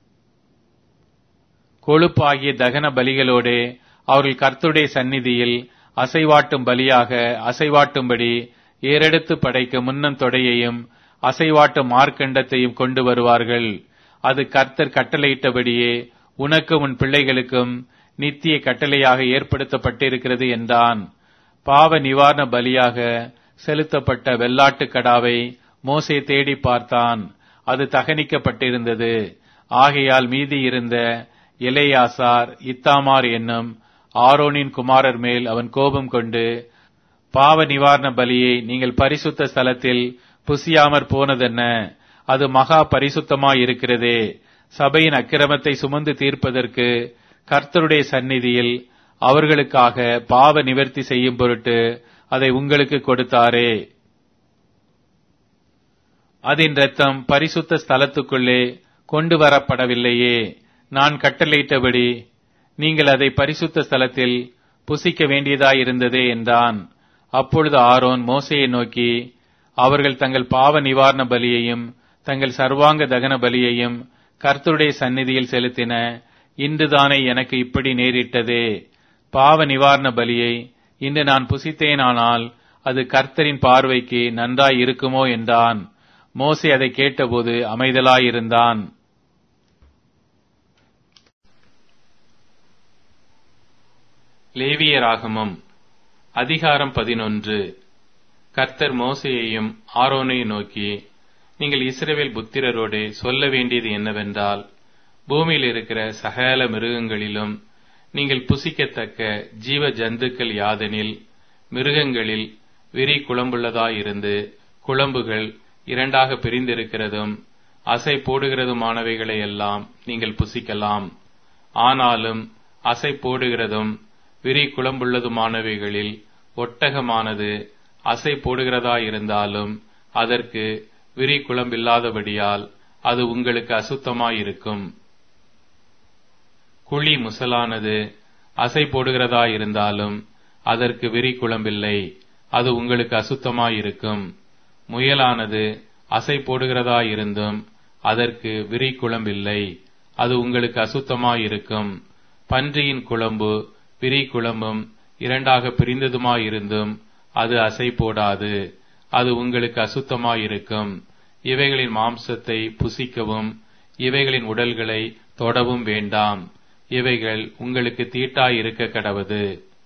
A: கொழுப்பாகிய தகன பலிகளோடே அவர்கள் கர்த்தருடைய சந்நிதியில் அசைவாட்டும் பலியாக அசைவாட்டும்படி ஏறெடுத்து படைக்க முன்னன் தொடையையும் அசைவாட்டு மார்க்கண்டத்தையும் கொண்டு வருவார்கள். அது கர்த்தர் கட்டளையிட்டபடியே உனக்கும் உன் பிள்ளைகளுக்கும் நித்திய கட்டளையாக ஏற்படுத்தப்பட்டிருக்கிறது என்றான். பாவ நிவாரண பலியாக செலுத்தப்பட்ட வெள்ளாட்டுக் கடாவை மோசே தேடி பார்த்தான். அது தகனிக்கப்பட்டிருந்தது. ஆகையால் மீதி இருந்த எலெயாசார் இத்தாமார் என்னும் ஆரோனின் குமாரர் மேல் அவன் கோபம் கொண்டு, பாவ நிவாரண பலியை நீங்கள் பரிசுத்த ஸ்தலத்தில் புசியாமற் போனதென்ன? அது மகா பரிசுத்தமாயிருக்கிறதே. சபையின் அக்கிரமத்தை சுமந்து தீர்ப்பதற்கு கர்த்தருடைய சந்நிதியில் அவர்களுக்காக பாவ நிவர்த்தி செய்யும் பொருட்டு அதை உங்களுக்கு கொடுத்தாரே. அதன் இரத்தம் பரிசுத்த ஸ்தலத்துக்குள்ளே கொண்டு வரப்படவில்லையே. நான் கட்டளையிட்டபடி நீங்கள் அதை பரிசுத்த ஸ்தலத்தில் புசிக்க வேண்டியதாயிருந்ததே என்றான். அப்பொழுது ஆரோன் மோசேயை நோக்கி, அவர்கள் தங்கள் பாவ நிவாரண பலியையும் தங்கள் சர்வாங்க தகன பலியையும் கர்த்தருடைய சந்நிதியில் செலுத்தின. இன்றுதானே எனக்கு இப்படி நேரிட்டதே. பாவ நிவாரண பலியை இன்று நான் புசித்தேனானால் அது கர்த்தரின் பார்வைக்கு நன்றாய் இருக்குமோ என்றான். மோசே அதை கேட்டபோது அமைதலாயிருந்தான். லேவியராகமம் அதிகாரம் 11. கர்த்தர் மோசேயையும் ஆரோனையும் நோக்கி, நீங்கள் இஸ்ரவேல் புத்திரரோடு சொல்ல வேண்டியது என்னவென்றால், பூமியில் இருக்கிற சகல மிருகங்களிலும் நீங்கள் புசிக்கத்தக்க ஜீவ ஜந்துக்கள் யாதெனில், மிருகங்களில் விரி குளம்புள்ளதாயிருந்து குளம்புகள் இரண்டாக பிரிந்திருக்கிறதும் அசை போடுகிறதுமானவைகளை எல்லாம் நீங்கள் புசிக்கலாம். ஆனாலும் அசை போடுகிறதும் விரி குளம்புள்ளதுமானவைகளில் ஒட்டகமானது அசை போடுகிறதாயிருந்தாலும் அதற்கு விரி குளம்பில்லாதபடியால் அது உங்களுக்கு அசுத்தமாயிருக்கும். குழி முசலானது அசை போடுகிறதாயிருந்தாலும் அதற்கு விரி குளம்பில்லை, அது உங்களுக்கு அசுத்தமாயிருக்கும். முயலானது அசை போடுகிறதாயிருந்தும் அதற்கு விரி குளம்பில்லை, அது உங்களுக்கு அசுத்தமாயிருக்கும். பன்றியின் குளம்பு விரி குளம்பும் இரண்டாக பிரிந்ததுமாயிருந்தும் அது அசை போடாது, அது உங்களுக்கு அசுத்தமாயிருக்கும். இவைகளின் மாம்சத்தை புசிக்கவும் இவைகளின் உடல்களை தொடவும் வேண்டாம். இவைகள் உங்களுக்கு தீட்டாயிருக்க கடவது.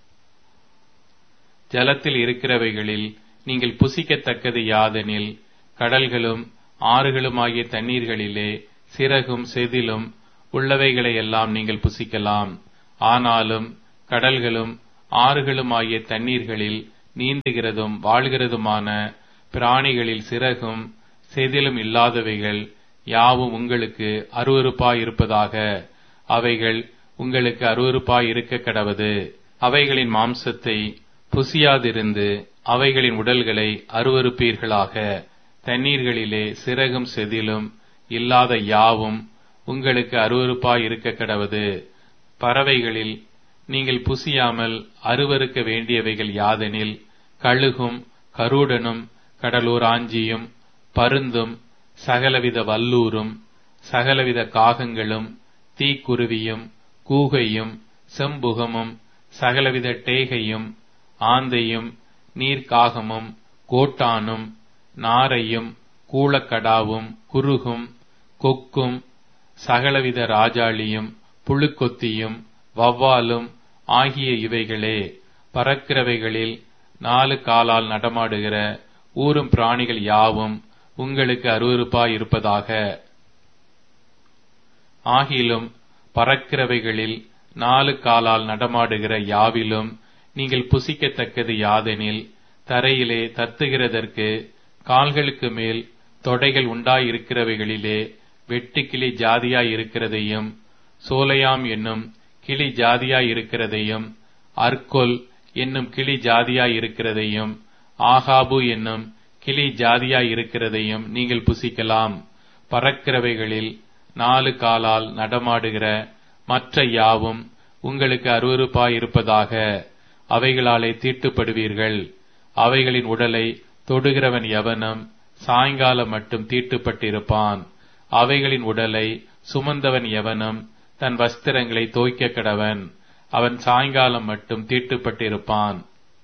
A: ஜலத்தில் இருக்கிறவைகளில் நீங்கள் புசிக்கத்தக்கது யாதெனில், கடல்களும் ஆறுகளுமாகிய தண்ணீர்களிலே சிறகும் செதிலும் உள்ளவைகளை எல்லாம் நீங்கள் புசிக்கலாம். ஆனாலும் கடல்களும் ஆறுகளும் ஆகிய தண்ணீர்களில் நீந்துகிறதும் வாழ்கிறதுமான பிராணிகளில் சிறகும் செதிலும் இல்லாதவைகள் யாவும் உங்களுக்கு அருவருப்பாயிருப்பதாக. அவைகள் உங்களுக்கு அருவருப்பாயிருக்க கடவது. அவைகளின் மாம்சத்தை புசியாதிருந்து அவைகளின் உடல்களை அருவருப்பீர்களாக. தண்ணீர்களிலே சிறகும் செதிலும் இல்லாத யாவும் உங்களுக்கு அருவருப்பாயிருக்க கடவது. பறவைகளில் நீங்கள் புசியாமல் அருவருக்க வேண்டியவைகள் யாதெனில் கழுகும் கருடனும் கடலூராஞ்சியும் பருந்தும் சகலவித வல்லூரும் சகலவித காகங்களும் தீக்குருவியும் கூகையும் செம்புகமும் சகலவித டேகையும் ஆந்தையும் நீர்க்காகமும் கோட்டானும் நாரையும் கூளக்கடாவும் குருகும் கொக்கும் சகலவித ராஜாளியும் புழுக்கொத்தியும் வவ்வாலும் ஆகிய இவைகளே. பறக்கிறவைகளில் 4 காலால் நடமாடுகிற ஊரும் பிராணிகள் யாவும் உங்களுக்கு அருவருப்பாயிருப்பதாக. ஆகிலும் பறக்கிறவைகளில் 4 காலால் நடமாடுகிற யாவிலும் நீங்கள் புசிக்கத்தக்கது யாதெனில் தரையிலே தத்துகிறதற்கு கால்களுக்கு மேல் தொடைகள் உண்டாயிருக்கிறவைகளிலே வெட்டுக்கிளி ஜாதியாயிருக்கிறதையும் சோலையாம் என்னும் கிளி ஜாதியாயிருக்கிறதையும் அர்கொல் என்னும் கிளி ஜாதியாயிருக்கிறதையும் ஆகாபு என்னும் கிளி ஜாதியாயிருக்கிறதையும் நீங்கள் புசிக்கலாம். பறக்கிறவைகளில் 4 காலால் நடமாடுகிற மற்ற யாவும் உங்களுக்கு அருவருப்பாயிருப்பதாக. அவைகளாலே தீட்டுப்படுவீர்கள். அவைகளின் உடலை தொடுகிறவன் எவனும் சாயங்காலம் மட்டும் தீட்டுப்பட்டிருப்பான். அவைகளின் உடலை சுமந்தவன் எவனும் தன் வஸ்திரங்களை தோய்க்க கடவன். அவன் சாயங்காலம் மட்டும் தீட்டுப்பட்டிருப்பான்.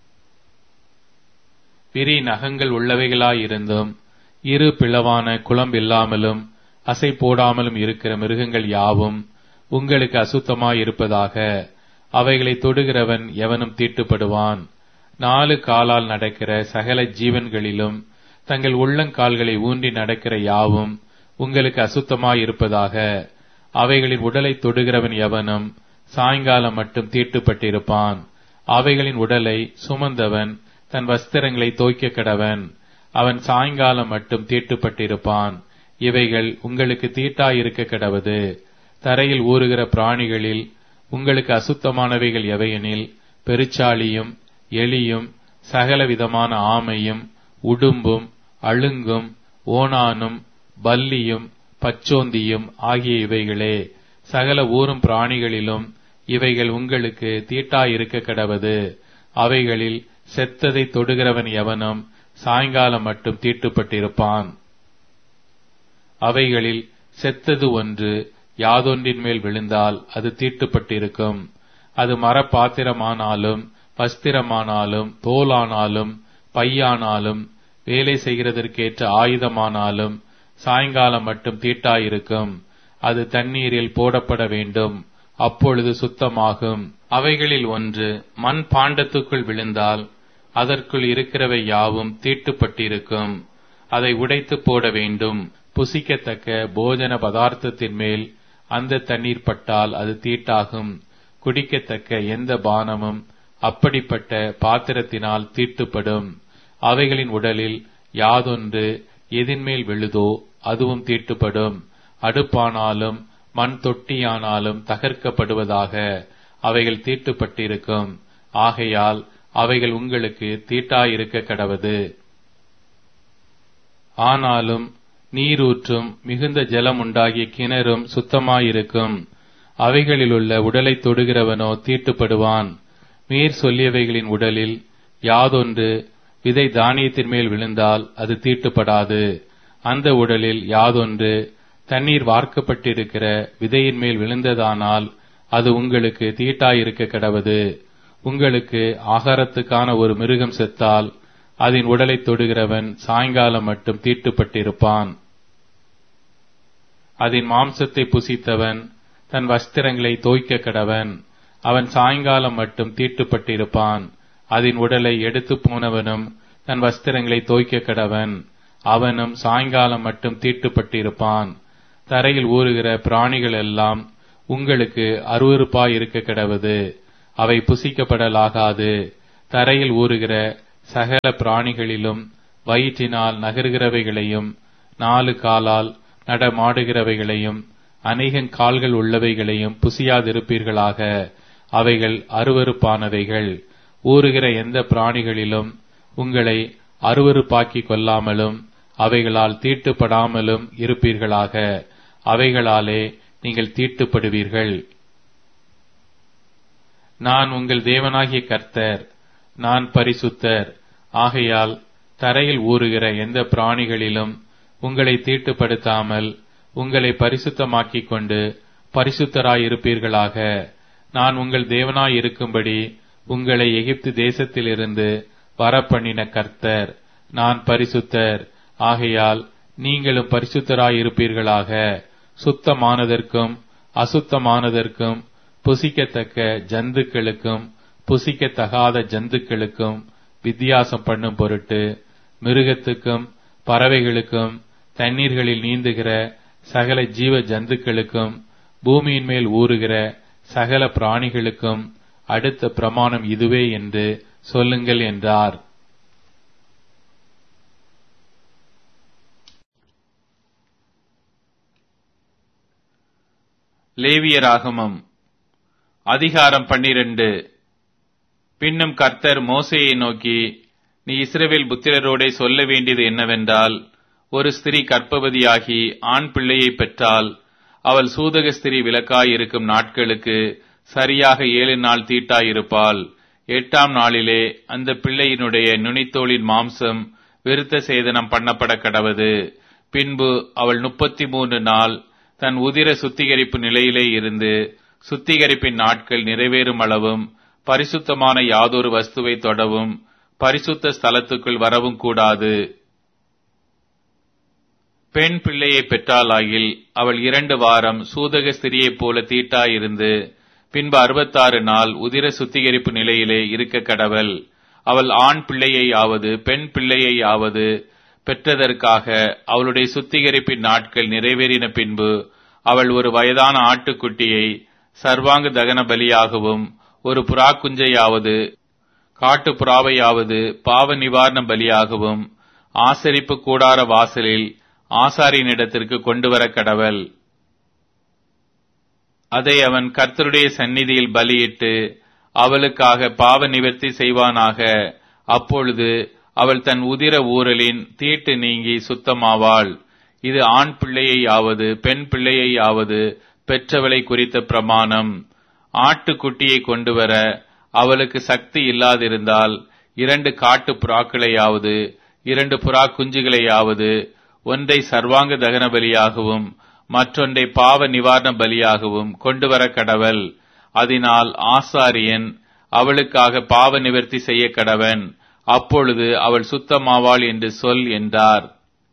A: விரி நகங்கள் உள்ளவைகளாயிருந்தும் இரு பிளவான குளம்பில்லாமலும் அசை போடாமலும் இருக்கிற மிருகங்கள் யாவும் உங்களுக்கு அசுத்தமாயிருப்பதாக. அவைகளை தொடுகிறவன் எவனும் தீட்டுப்படுவான். 4 காலால் நடக்கிற சகல ஜீவன்களிலும் தங்கள் உள்ளங்கால்களை ஊன்றி நடக்கிற யாவும் உங்களுக்கு அசுத்தமாயிருப்பதாக. அவைகளின் உடலை தொடுகிறவன் எவனும் சாயங்காலம் மட்டும் தீட்டுப்பட்டிருப்பான். அவைகளின் உடலை சுமந்தவன் தன் வஸ்திரங்களை தோய்க்க கடவன். அவன் சாயங்காலம் மட்டும் தீட்டுப்பட்டிருப்பான். இவைகள் உங்களுக்கு தீட்டாயிருக்க கடவது. தரையில் ஊறுகிற பிராணிகளில் உங்களுக்கு அசுத்தமானவைகள் எவையெனில் பெருச்சாளியும் எலியும் சகலவிதமான ஆமையும் உடும்பும் அழுங்கும் ஓணானும் பல்லியும் பச்சோந்தியும் ஆகிய இவைகளே. சகல ஊரும் பிராணிகளிலும் இவைகள் உங்களுக்கு தீட்டாயிருக்க கடவது. அவைகளில் செத்ததை தொடுகிறவன் எவனும் சாயங்காலம் மட்டும் தீட்டுப்பட்டிருப்பான். அவைகளில் செத்தது ஒன்று யாதொன்றின் மேல் விழுந்தால் அது தீட்டுப்பட்டிருக்கும். அது மரப்பாத்திரமானாலும் வஸ்திரமானாலும் தோலானாலும் பையானாலும் வேலை செய்கிறதற்கேற்ற ஆயுதமானாலும் சாயங்காலம் மட்டும் தீட்டாயிருக்கும். அது தண்ணீரில் போடப்பட வேண்டும், அப்பொழுது சுத்தமாகும். அவைகளில் ஒன்று மண் பாண்டத்துக்குள் விழுந்தால் அதற்குள் இருக்கிறவை யாவும் தீட்டுப்பட்டிருக்கும். அதை உடைத்து போட வேண்டும். புசிக்கத்தக்க போஜன பதார்த்தத்தின் மேல் அந்த தண்ணீர் பட்டால் அது தீட்டாகும். குடிக்கத்தக்க எந்த பானமும் அப்படிப்பட்ட பாத்திரத்தினால் தீட்டுப்படும். அவைகளின் உடலில் யாதொன்று எதின்மேல் விழுதோ அதுவும் தீட்டுப்படும். அடுப்பானாலும் மண் தொட்டியானாலும் தகர்க்கப்படுவதாக. அவைகள் தீட்டுப்பட்டிருக்கும். ஆகையால் அவைகள் உங்களுக்கு தீட்டாயிருக்க கடவது. ஆனாலும் நீரூற்றும் மிகுந்த ஜலம் உண்டாகிய கிணறும் சுத்தமாயிருக்கும். அவைகளிலுள்ள உடலை தொடுகிறவனோ தீட்டுப்படுவான். மேற் சொல்லியவைகளின் உடலில் யாதொன்று விதை தானியத்தின் மேல் விழுந்தால் அது தீட்டுப்படாது. அந்த உடலில் யாதொன்று தண்ணீர் வார்க்கப்பட்டிருக்கிற விதையின் மேல் விழுந்ததானால் அது உங்களுக்கு தீட்டாயிருக்க கடவது. உங்களுக்கு ஆகாரத்துக்கான ஒரு மிருகம் செத்தால் அதன் உடலை தொடுகிறவன் சாயங்காலம் மட்டும் தீட்டுப்பட்டிருப்பான். அதன் மாம்சத்தை புசித்தவன் தன் வஸ்திரங்களை தோய்க்க கடவன். அவன் சாயங்காலம் மட்டும் தீட்டுப்பட்டிருப்பான். அதன் உடலை எடுத்து போனவனும் தன் வஸ்திரங்களை தோய்க்க கடவன். அவனும் சாயங்காலம் மட்டும் தீட்டுப்பட்டிருப்பான். தரையில் ஊறுகிற பிராணிகள் எல்லாம்
B: உங்களுக்கு அருவருப்பாய் இருக்க கடவது. அவை புசிக்கப்படலாகாது. தரையில் ஊறுகிற சகல பிராணிகளிலும் வயிற்றினால் நகருகிறவைகளையும் 4 காலால் நடமாடுகிறவைகளையும் அநேகங் கால்கள் உள்ளவைகளையும் புசியாதிருப்பீர்களாக. அவைகள் அருவருப்பானவைகள். ஊறுகிற எந்த பிராணிகளிலும் உங்களை அருவருப்பாக்கிக் கொள்ளாமலும் அவைகளால் தீட்டுப்படாமலும் இருப்பீர்களாக. அவைகளாலே நீங்கள் தீட்டுப்படுவீர்கள். நான் உங்கள் தேவனாகிய கர்த்தர், நான் பரிசுத்தர். ஆகையால் தரையில் ஊறுகிற எந்த பிராணிகளிலும் உங்களை தீட்டுப்படுத்தாமல் உங்களை பரிசுத்தமாக்கிக் கொண்டு பரிசுத்தராயிருப்பீர்களாக. நான் உங்கள் தேவனாயிருக்கும்படி உங்களை எகிப்து தேசத்திலிருந்து வரப்பண்ணின கர்த்தர், நான் பரிசுத்தர். ஆகையால் நீங்களும் பரிசுத்தராயிருப்பீர்களாக. சுத்தமானதற்கும் அசுத்தமானதற்கும் புசிக்கத்தக்க ஜந்துக்களுக்கும் புசிக்கத்தகாத ஜந்துக்களுக்கும் வித்தியாசம் பண்ணும் பொருட்டு மிருகத்துக்கும் பறவைகளுக்கும் தண்ணீர்களில் நீந்துகிற சகல ஜீவ ஜந்துக்களுக்கும் பூமியின் மேல் ஊறுகிற சகல பிராணிகளுக்கும் அடுத்த பிரமாணம் இதுவே என்று சொல்லுங்கள் என்றார்.
A: லேவியராகமம் அதிகாரம் 12. பின்னும் கர்த்தர் மோசேயை நோக்கி, நீ இஸ்ரவேல் புத்திரரோடே சொல்ல வேண்டியது என்னவென்றால், ஒரு ஸ்திரீ கர்ப்பவதியாகி ஆண் பிள்ளையை பெற்றால் அவள் சூதக ஸ்திரீ விலக்காயிருக்கும் நாட்களுக்கு சரியாக 7 நாள் தீட்டாயிருப்பாள். 8ஆம் நாளிலே அந்த பிள்ளையினுடைய நுனித்தோளின் மாம்சம் விருத்த சேதனம் பண்ணப்பட கடவது. பின்பு அவள் 33 நாள் தன் உதிர சுத்திகரிப்பு நிலையிலே இருந்து சுத்திகரிப்பின் நாட்கள் நிறைவேறும் அளவும் பரிசுத்தமான யாதொரு வஸ்துவை தொடவும் பரிசுத்த ஸ்தலத்துக்குள் வரவும் கூடாது. பெண் பிள்ளையை பெற்றாளாகில் அவள் 2 வாரம் சூதக ஸ்திரியைப் போல தீட்டாயிருந்து பின்பு 66 நாள் உதிர சுத்திகரிப்பு நிலையிலே இருக்க கடவள். அவள் ஆண் பிள்ளையையாவது பெண் பிள்ளையையாவது பெற்றதற்காக அவளுடைய சுத்திகரிப்பின் நாட்கள் நிறைவேறின பின்பு அவள் ஒரு வயதான ஆட்டுக்குட்டியை சர்வாங்க தகன பலியாகவும் ஒரு புறாக்குஞ்சையாவது காட்டு புறாவையாவது பாவ நிவாரண பலியாகவும் ஆசரிப்பு கூடார வாசலில் ஆசாரியனிடத்திற்கு கொண்டு வர கடவள். அதை அவன் கர்த்தருடைய சந்நிதியில் பலியிட்டு அவளுக்காக பாவ நிவர்த்தி செய்வானாக. அப்பொழுது அவள் தன் உதிர ஊரலின் தீட்டு நீங்கி சுத்தமாவாள். இது ஆண் பிள்ளையையாவது பெண் பிள்ளையையாவது பெற்றவளை குறித்த பிரமாணம். ஆட்டுக்குட்டியை கொண்டு வர அவளுக்கு சக்தி இல்லாதிருந்தால் 2 காட்டு புறாக்களையாவது 2 புறா குஞ்சுகளையாவது ஒன்றை சர்வாங்க தகன பலியாகவும் மற்றொன்றை பாவ நிவாரண பலியாகவும் கொண்டு வர கடவள். அதனால் ஆசாரியன் அவளுக்காக பாவ நிவர்த்தி செய்ய கடவன். அப்பொழுது அவள் சுத்தமாவாள் என்று சொல் என்றார்.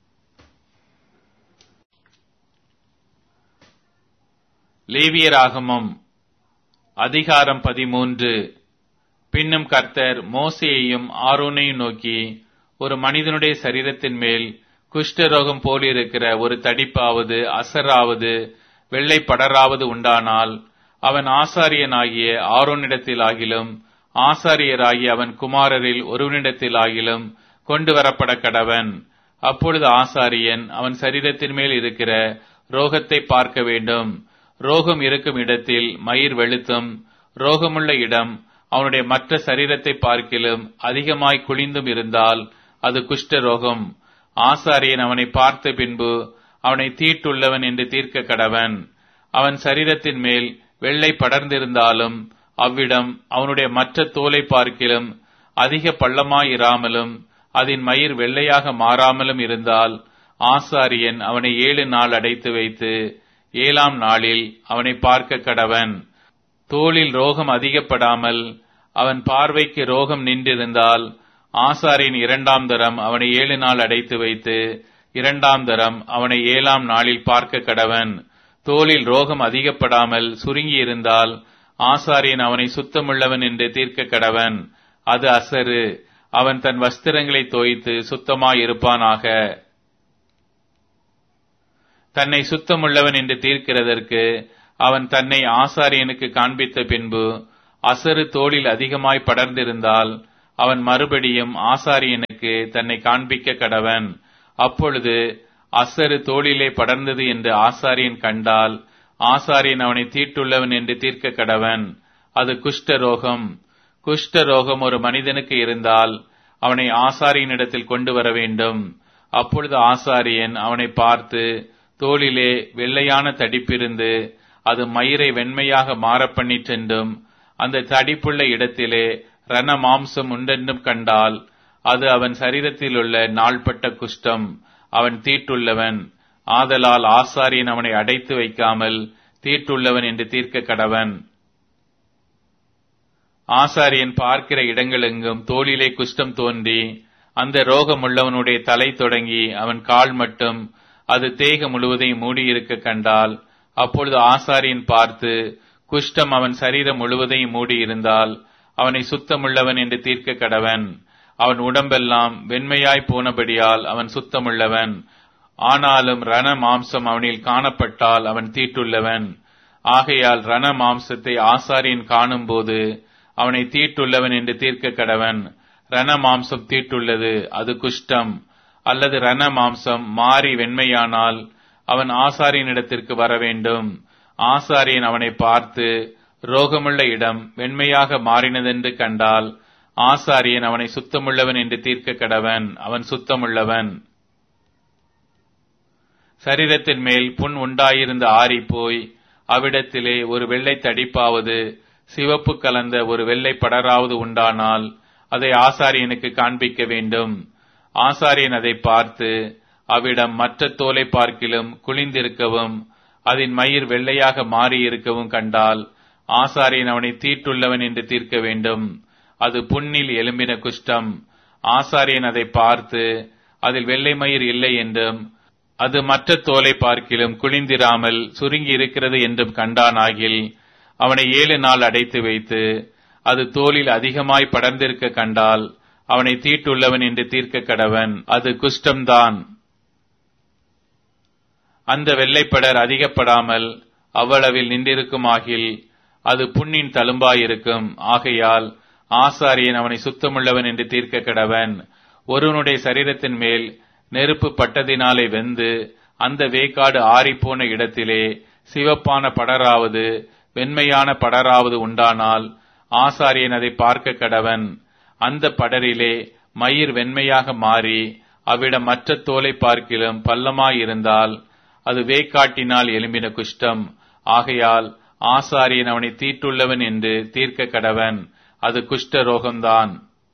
A: லேவியராகமம் அதிகாரம் 13. பின்னும் கர்த்தர் மோசேயையும் ஆரோனையும் நோக்கி, ஒரு மனிதனுடைய சரீரத்தின் மேல் குஷ்டரோகம் போலிருக்கிற ஒரு தடிப்பாவது அசராவது வெள்ளை படராவது உண்டானால் அவன் ஆசாரியனாகிய ஆரோனிடத்திலாகிலும் ஆசாரியராகிய அவன் குமாரரில் ஒருவனிடத்திலாகிலும் கொண்டு வரப்பட கடவன். அப்பொழுது ஆசாரியன் அவன் சரீரத்தின் மேல் இருக்கிற ரோகத்தை பார்க்க வேண்டும். ரோகம் இருக்கும் இடத்தில் மயிர் வெளுத்தும் ரோகமுள்ள இடம் அவனுடைய மற்ற சரீரத்தை பார்க்கிலும் அதிகமாய் குளிந்தும் இருந்தால் அது குஷ்ட ரோகம். ஆசாரியன் அவனை பார்த்த பின்பு அவனை தீட்டுள்ளவன் என்று தீர்க்க கடவன். அவன் சரீரத்தின் மேல் வெள்ளை படர்ந்திருந்தாலும் அவ்விடம் அவனுடைய மற்ற தோலை பார்க்கிலும் அதிக பள்ளமாயிராமலும் அதன் மயிர் வெள்ளையாக மாறாமலும் இருந்தால் ஆசாரியன் அவனை 7 நாள் அடைத்து வைத்து 7ஆம் நாளில் அவனை பார்க்க கடவன். தோளில் ரோகம் அதிகப்படாமல் அவன் பார்வைக்கு ரோகம் நின்றிருந்தால் ஆசாரியன் 2ஆம் தரம் அவனை 7 நாள் அடைத்து வைத்து 2ஆம் தரம் அவனை 7ஆம் நாளில் பார்க்க கடவன். தோளில் ரோகம் அதிகப்படாமல் சுருங்கி இருந்தால் ஆசாரியன் அவனை சுத்தமுள்ளவன் என்று தீர்க்க கடவன். அது அசரு. அவன் தன் வஸ்திரங்களை தோய்த்து சுத்தமாயிருப்பானாக. தன்னை சுத்தமுள்ளவன் என்று தீர்க்கிறதற்கு அவன் தன்னை ஆசாரியனுக்கு காண்பித்த பின்பு அசறு தோளில் அதிகமாய் படர்ந்திருந்தால் அவன் மறுபடியும் ஆசாரியனுக்கு தன்னை காண்பிக்க கடவன். அப்பொழுது அசறு தோளிலே படர்ந்தது என்று ஆசாரியன் கண்டால் ஆசாரியன் அவனை தீட்டுள்ளவன் என்று தீர்க்க கடவன். அது குஷ்டரோகம். குஷ்டரோகம் ஒரு மனிதனுக்கு இருந்தால் அவனை ஆசாரியனிடத்தில் கொண்டு வர வேண்டும். அப்பொழுது ஆசாரியன் அவனை பார்த்து, தோளிலே வெள்ளையான தடிப்பிருந்து அது மயிரை வெண்மையாக மாறப்பண்ணிற்றென்றும் அந்த தடிப்புள்ள இடத்திலே ரண மாம்சம் உண்டென்றும் கண்டால் அது அவன் சரீரத்திலுள்ள நாள்பட்ட குஷ்டம், அவன் தீட்டுள்ளவன். ஆதலால் ஆசாரியன் அவனை அடைத்து வைக்காமல் தீட்டுள்ளவன் என்று தீர்க்க கடவன். ஆசாரியன் பார்க்கிற இடங்களெங்கும் தோளிலே குஷ்டம் தோன்றி அந்த ரோகமுள்ளவனுடைய தலை தொடங்கி அவன் கால் மட்டும் அது தேக முழுவதையும் மூடியிருக்க கண்டால் அப்பொழுது ஆசாரியன் பார்த்து, குஷ்டம் அவன் சரீரம் முழுவதையும் மூடியிருந்தால் அவனை சுத்தமுள்ளவன் என்று தீர்க்க கடவன். அவன் உடம்பெல்லாம் வெண்மையாய் போனபடியால் அவன் சுத்தமுள்ளவன். ஆனாலும் ரண மாம்சம் அவனில் காணப்பட்டால் அவன் தீட்டுள்ளவன். ஆகையால் ரண மாம்சத்தை ஆசாரியன் காணும்போது அவனை தீட்டுள்ளவன் என்று தீர்க்க கடவன். ரண மாம்சம் தீட்டுள்ளது, அது குஷ்டம். அல்லது ரண மாம்சம் மாறி வெண்மையானால் அவன் ஆசாரியனிடத்திற்கு வர வேண்டும். ஆசாரியன் அவனை பார்த்து, ரோகமுள்ள இடம் வெண்மையாக மாறினதென்று கண்டால் ஆசாரியன் அவனை சுத்தமுள்ளவன் என்று தீர்க்க கடவன். அவன் சுத்தமுள்ளவன். சரீரத்தின் மேல் புண் உண்டாயிருந்த ஆறி போய் அவ்விடத்திலே ஒரு வெள்ளை தடிப்பாவது சிவப்பு கலந்த ஒரு வெள்ளை படராவது உண்டானால் அதை ஆசாரியனுக்கு காண்பிக்க வேண்டும். ஆசாரியன் அதை பார்த்து அவ்விடம் மற்ற தோலை பார்க்கிலும் குளிந்திருக்கவும் அதன் மயிர் வெள்ளையாக மாறியிருக்கவும் கண்டால் ஆசாரியன் அவனை தீட்டுள்ளவன் என்று தீர்க்க வேண்டும். அது புண்ணில் எலும்பின குஷ்டம். ஆசாரியன் அதை பார்த்து அதில் வெள்ளை மயிர் இல்லை என்றும் அது மற்ற தோலை பார்க்கிலும் குளிந்திராமல் சுருங்கி இருக்கிறது என்றும் கண்டானாகில் அவனை 7 நாள் அடைத்து வைத்து அது தோலில் அதிகமாய் படர்ந்திருக்க கண்டால் அவனை தீட்டுள்ளவன் என்று தீர்க்க கடவன். அது குஷ்டம்தான். அந்த வெள்ளைப்படர் அதிகப்படாமல் அவ்வளவில் நின்றிருக்குமாகில் அது புண்ணின் தழும்பாயிருக்கும். ஆகையால் ஆசாரியன் அவனை சுத்தமுள்ளவன் என்று தீர்க்க கடவன். ஒருவனுடைய சரீரத்தின் மேல் நெருப்பு பட்டதினாலே வெந்து அந்த வேக்காடு ஆறிப்போன இடத்திலே சிவப்பான படராவது வெண்மையான படராவது உண்டானால் ஆசாரியன் அதை பார்க்க கடவன். அந்த படரிலே மயிர் வெண்மையாக மாறி அவ்விடம் மற்ற தோலை பார்க்கிலும் பள்ளமாயிருந்தால் அது வேக்காட்டினால் எலும்பின குஷ்டம். ஆகையால் ஆசாரியன் அவனை தீட்டுள்ளவன் என்று தீர்க்க கடவன். அது குஷ்ட ரோகம்தான்.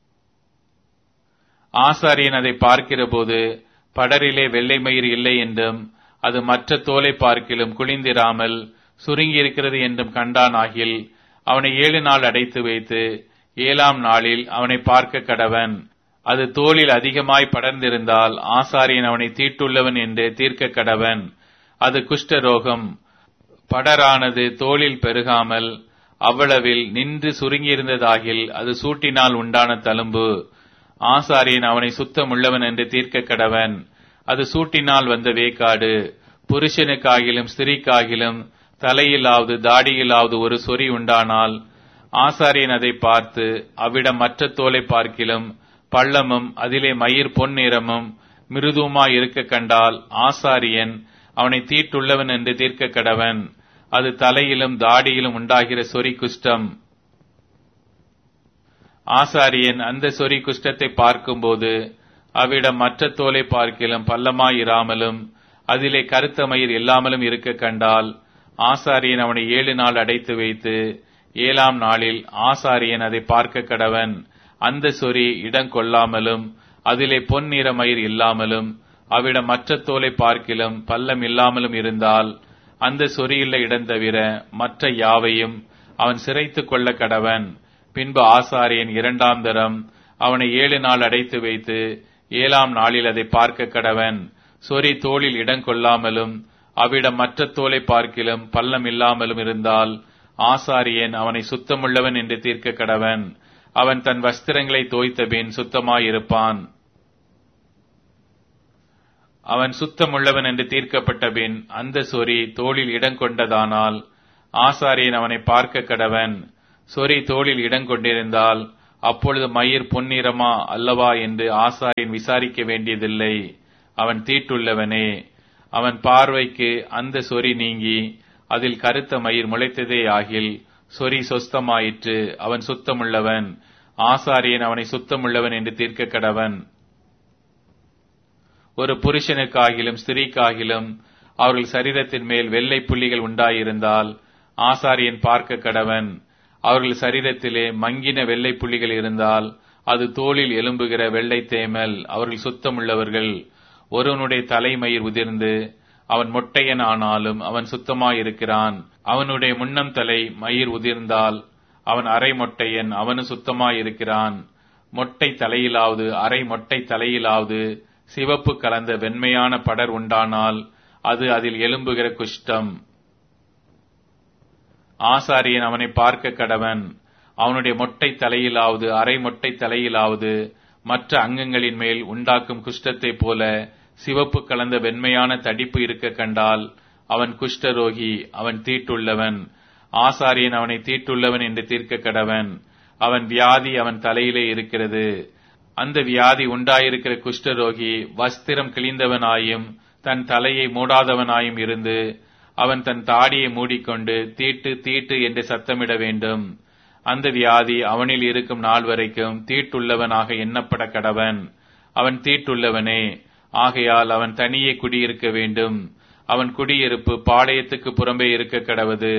A: ஆசாரியன் அதை பார்க்கிற போது படரிலே வெள்ளை மயிர் இல்லை என்றும் அது மற்ற தோலை பார்க்கிலும் குளிந்திராமல் சுருங்கியிருக்கிறது என்றும் கண்டானாகில் அவனை 7 நாள் அடைத்து வைத்து 7ஆம் நாளில் அவனை பார்க்க கடவன். அது தோலில் அதிகமாய் படர்ந்திருந்தால் ஆசாரியன் அவனை தீட்டுள்ளவன் என்று தீர்க்க கடவன். அது குஷ்ட ரோகம். படரானது தோலில் பெருகாமல் அவ்வளவில் நின்று சுருங்கியிருந்ததாகில் அது சூட்டினால் உண்டான தழும்பு. ஆசாரியன் அவனை சுத்தமுள்ளவன் என்று தீர்க்க கடவன். அது சூட்டினால் வந்த வேக்காடு. புருஷனுக்காகிலும் ஸ்திரீக்காகிலும் தலையிலாவது தாடியிலாவது ஒரு சொறி உண்டானால் ஆசாரியன் அதை பார்த்து அவ்விடம் மற்ற தோலை பார்க்கிலும் பள்ளமும் அதிலே மயிர் பொன் நிறமும் மிருதுமாய் இருக்க கண்டால் ஆசாரியன் அவனை தீட்டுள்ளவன் என்று தீர்க்க கடவன். அது தலையிலும் தாடியிலும் உண்டாகிற சொறி குஷ்டம். ஆசாரியன் அந்த சொறி குஷ்டத்தை பார்க்கும்போது அவ்விடம் மற்ற தோலை பார்க்கிலும் பள்ளமாயிராமலும் அதிலே கருத்த மயிர் இல்லாமலும் இருக்க கண்டால் ஆசாரியன் அவனை 7 நாள் அடைத்து வைத்து 7ஆம் நாளில் ஆசாரியன் அதை பார்க்க கடவன். அந்த சொறி இடம் கொள்ளாமலும் அதிலே பொன் நிற மயிர் இல்லாமலும் அவ்விடம் மற்ற தோலை பார்க்கிலும் பள்ளம் இல்லாமலும் இருந்தால் அந்த சொறியுள்ள இடம் தவிர மற்ற யாவையும் அவன் சிரைத்துக் கொள்ள கடவன். பின்பு ஆசாரியன் 2ஆம் தரம் அவனை 7 நாள் அடைத்து வைத்து 7ஆம் நாளில் அதை பார்க்க கடவன். சொறி தோளில் இடம் கொள்ளாமலும் அவ்விடம் மற்ற தோலை பார்க்கிலும் பள்ளம் இல்லாமலும் இருந்தால் ஆசாரியன் அவனை சுத்தமுள்ளவன் என்று தீர்க்க கடவன். அவன் தன் வஸ்திரங்களை தோய்த்தபின் சுத்தமாயிருப்பான். அவன் சுத்தமுள்ளவன் என்று தீர்க்கப்பட்ட பின் அந்த சொறி தோளில் இடம் கொண்டதானால் ஆசாரியன் அவனை பார்க்க கடவன். சொறி தோளில் இடங்கொண்டிருந்தால் அப்பொழுது மயிர் பொன்னிறமா அல்லவா என்று ஆசாரியன் விசாரிக்க வேண்டியதில்லை. அவன் தீட்டுள்ளவனே. அவன் பார்வைக்கு அந்த சொறி நீங்கி அதில் கருத்த மயிர் முளைத்ததே ஆகில் சொறி சொஸ்தமாயிற்று, அவன் சுத்தமுள்ளவன். ஆசாரியன் அவனை சுத்தமுள்ளவன் என்று தீர்க்க கடவன். ஒரு புருஷனுக்காகிலும் ஸ்திரீக்காகிலும் அவர்கள் சரீரத்தின் மேல் வெள்ளை புள்ளிகள் உண்டாயிருந்தால் ஆசாரியன் பார்க்க கடவன். அவர்கள் சரீரத்திலே மங்கின வெள்ளை புள்ளிகள் இருந்தால் அது தோளில் எலும்புகிற வெள்ளை தேமல், அவர்கள் சுத்தமுள்ளவர்கள். ஒருவனுடைய தலைமயிர் உதிர்ந்து அவன் மொட்டையன் ஆனாலும் அவன் சுத்தமாயிருக்கிறான். அவனுடைய முன்னம் தலை மயிர் உதிர்ந்தால் அவன் அரை மொட்டையன், அவனு சுத்தமாயிருக்கிறான். மொட்டை தலையிலாவது அரை மொட்டை தலையிலாவது சிவப்பு கலந்த வெண்மையான படர் உண்டானால் அது அதில் எலும்புகிற குஷ்டம். ஆசாரியன் அவனை பார்க்க கடவன். அவனுடைய மொட்டை தலையிலாவது அரை மொட்டை தலையிலாவது மற்ற அங்கங்களின் மேல் உண்டாக்கும் குஷ்டத்தை போல சிவப்பு கலந்த வெண்மையான தடிப்பு இருக்க கண்டால் அவன் குஷ்டரோகி, அவன் தீட்டுள்ளவன். ஆசாரியன் அவனை தீட்டுள்ளவன் என்று தீர்க்க கடவன். அவன் வியாதி அவன் தலையிலே இருக்கிறது. அந்த வியாதி உண்டாயிருக்கிற குஷ்டரோகி வஸ்திரம் கிழிந்தவனாயும் தன் தலையை மூடாதவனாயும் இருந்து அவன் தன் தாடியை மூடிக்கொண்டு தீட்டு தீட்டு என்று சத்தமிட வேண்டும். அந்த வியாதி அவனில் இருக்கும் நாள் வரைக்கும் தீட்டுள்ளவனாக எண்ணப்பட கடவன். அவன் தீட்டுள்ளவனே. ஆகையால் அவன் தனியே குடியிருக்க வேண்டும். அவன் குடியிருப்பு பாளையத்துக்கு புறம்பே இருக்க கடவது.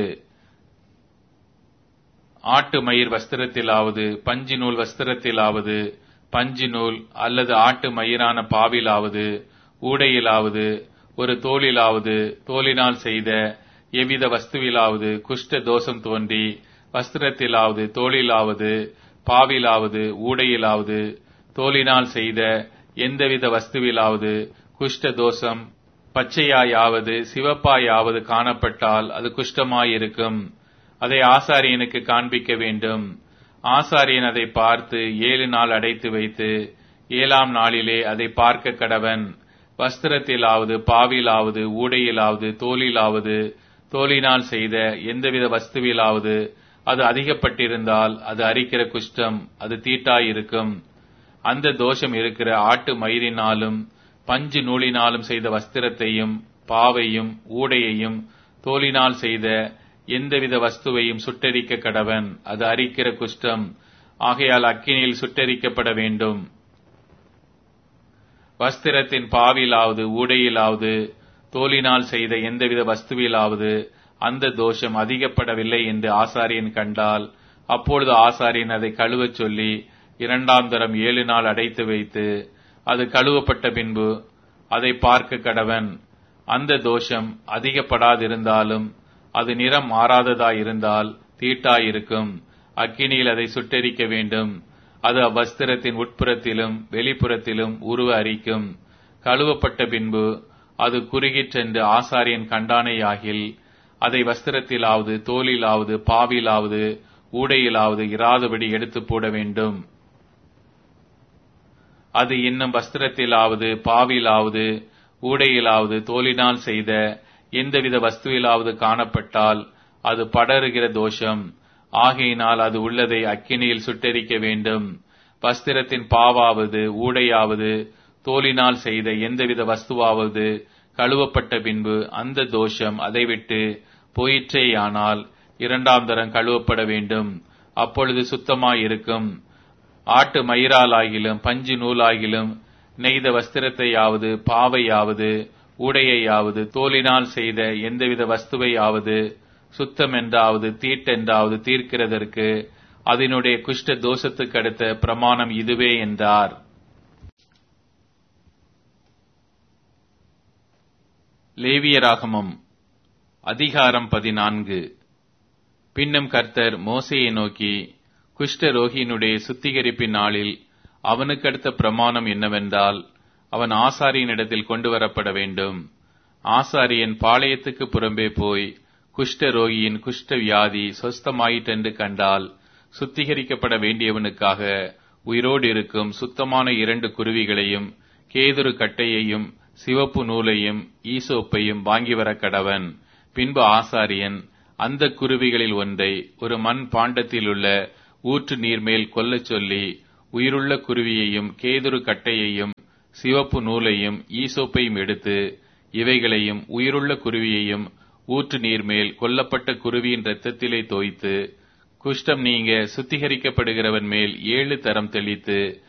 A: ஆட்டு மயிர் வஸ்திரத்திலாவது பஞ்சு நூல் வஸ்திரத்திலாவது பஞ்சு நூல் அல்லது ஆட்டு மயிரான பாவிலாவது ஊடையிலாவது ஒரு தோலிலாவது தோலினால் செய்த எவ்வித வஸ்துவிலாவது குஷ்ட தோஷம் தோன்றி வஸ்திரத்திலாவது தோளிலாவது பாவிலாவது ஊடையிலாவது தோலினால் செய்த எந்தவித வஸ்துவிலாவது குஷ்ட தோஷம் பச்சையாயாவது சிவப்பாயாவது காணப்பட்டால் அது குஷ்டமாயிருக்கும். அதை ஆசாரியனுக்கு காண்பிக்க வேண்டும். ஆசாரியன் அதை பார்த்து 7 நாள் அடைத்து வைத்து 7ஆம் நாளிலே அதை பார்க்க கடவன். வஸ்திரத்திலாவது பாவிலாவது ஊடையிலாவது தோலிலாவது தோலினால் செய்த எந்தவித வஸ்துவிலாவது அது அதிகப்பட்டிருந்தால் அது அரிக்கிற குஷ்டம், அது தீட்டாயிருக்கும். அந்த தோஷம் இருக்கிற ஆட்டு மயிரினாலும் பஞ்சு நூலினாலும் செய்த வஸ்திரத்தையும் பாவையும் ஊடையையும் தோலினால் செய்த எந்தவித வஸ்துவையும் சுட்டரிக்க கடவன், அது அரிக்கிற குஷ்டம். ஆகையால் அக்கினியில் சுட்டரிக்கப்பட வேண்டும். வஸ்திரத்தின் பாவிலாவது ஊடையிலாவது தோலினால் செய்த எந்தவித வஸ்துவிலாவது அந்த தோஷம் அதிகப்படவில்லை என்று ஆசாரியன் கண்டால் அப்பொழுது ஆசாரியன் அதை கழுவச் சொல்லி 2ஆம் தரம் 7 நாள் அடைத்து வைத்து அது கழுவப்பட்ட பின்பு அதை பார்க்க கடவன். அந்த தோஷம் அதிகப்படாதிருந்தாலும் அது நிறம் மாறாததாயிருந்தால் தீட்டாயிருக்கும். அக்கினியில் அதை சுட்டெரிக்க வேண்டும். அது அவ்வஸ்திரத்தின் உட்புறத்திலும் வெளிப்புறத்திலும் உருவ அரிக்கும். கழுவப்பட்ட பின்பு அது குறுகிற்றென்று ஆசாரியன் கண்டானேயாகில் அதை வஸ்திரத்திலாவது தோலிலாவது பாவிலாவது ஊடையிலாவது இராதபடி எடுத்து போட வேண்டும். அது இன்னும் வஸ்திரத்திலாவது பாவிலாவது ஊடையிலாவது தோலினால் செய்த எந்தவித வஸ்துவிலாவது காணப்பட்டால் அது படருகிற தோஷம். ஆகையினால் அது உள்ளதை அக்கினியில் சுட்டெரிக்க வேண்டும். வஸ்திரத்தின் பாவாவது ஊடையாவது தோலினால் செய்த எந்தவித வஸ்துவாவது கழுவப்பட்ட பின்பு அந்த தோஷம் அதை விட்டு போயிற்றேயானால் 2ஆம் தரம் கழுவப்பட வேண்டும். அப்பொழுது சுத்தமாயிருக்கும். ஆட்டு மயிராலாகிலும் பஞ்சு நூலாகிலும் நெய்த வஸ்திரத்தையாவது பாவையாவது ஊடையாவது தோலினால் செய்த எந்தவித வஸ்துவையாவது சுத்தமென்றாவது தீட்டென்றாவது தீர்க்கிறதற்கு அதனுடைய குஷ்ட தோஷத்துக்கு அடுத்த பிரமாணம் இதுவே என்றார். லேவியராகமம் அதிகாரம் 14. பின்னும் கர்த்தர் மோசேயை நோக்கி, குஷ்டரோகியினுடைய சுத்திகரிப்பின் நாளில் அவனுக்கு அடுத்த பிரமாணம் என்னவென்றால், அவன் ஆசாரியனிடத்தில் கொண்டு வரப்பட வேண்டும். ஆசாரியன் பாளையத்துக்கு புறம்பே போய் குஷ்டரோகியின் குஷ்ட வியாதி சொஸ்தமாயிற்றென்று கண்டால் சுத்திகரிக்கப்பட வேண்டியவனுக்காக உயிரோடு இருக்கும் சுத்தமான 2 குருவிகளையும் கேதுரு கட்டையையும் சிவப்பு நூலையும் ஈசோப்பையும் வாங்கி வர கடவன். பின்பு ஆசாரியன் அந்த குருவிகளில் ஒன்றை ஒரு மண் பாண்டத்திலுள்ள ஊற்று நீர்மேல் கொல்லச் சொல்லி, உயிருள்ள குருவியையும் கேதுரு கட்டையையும் சிவப்பு நூலையும் ஈசோப்பையும் எடுத்து இவைகளையும் உயிருள்ள குருவியையும் ஊற்று நீர்மேல் கொல்லப்பட்ட குருவியின் இரத்தத்திலே தோய்த்து, குஷ்டம் நீங்க சுத்திகரிக்கப்படுகிறவன் மேல் 7 தரம் தெளித்து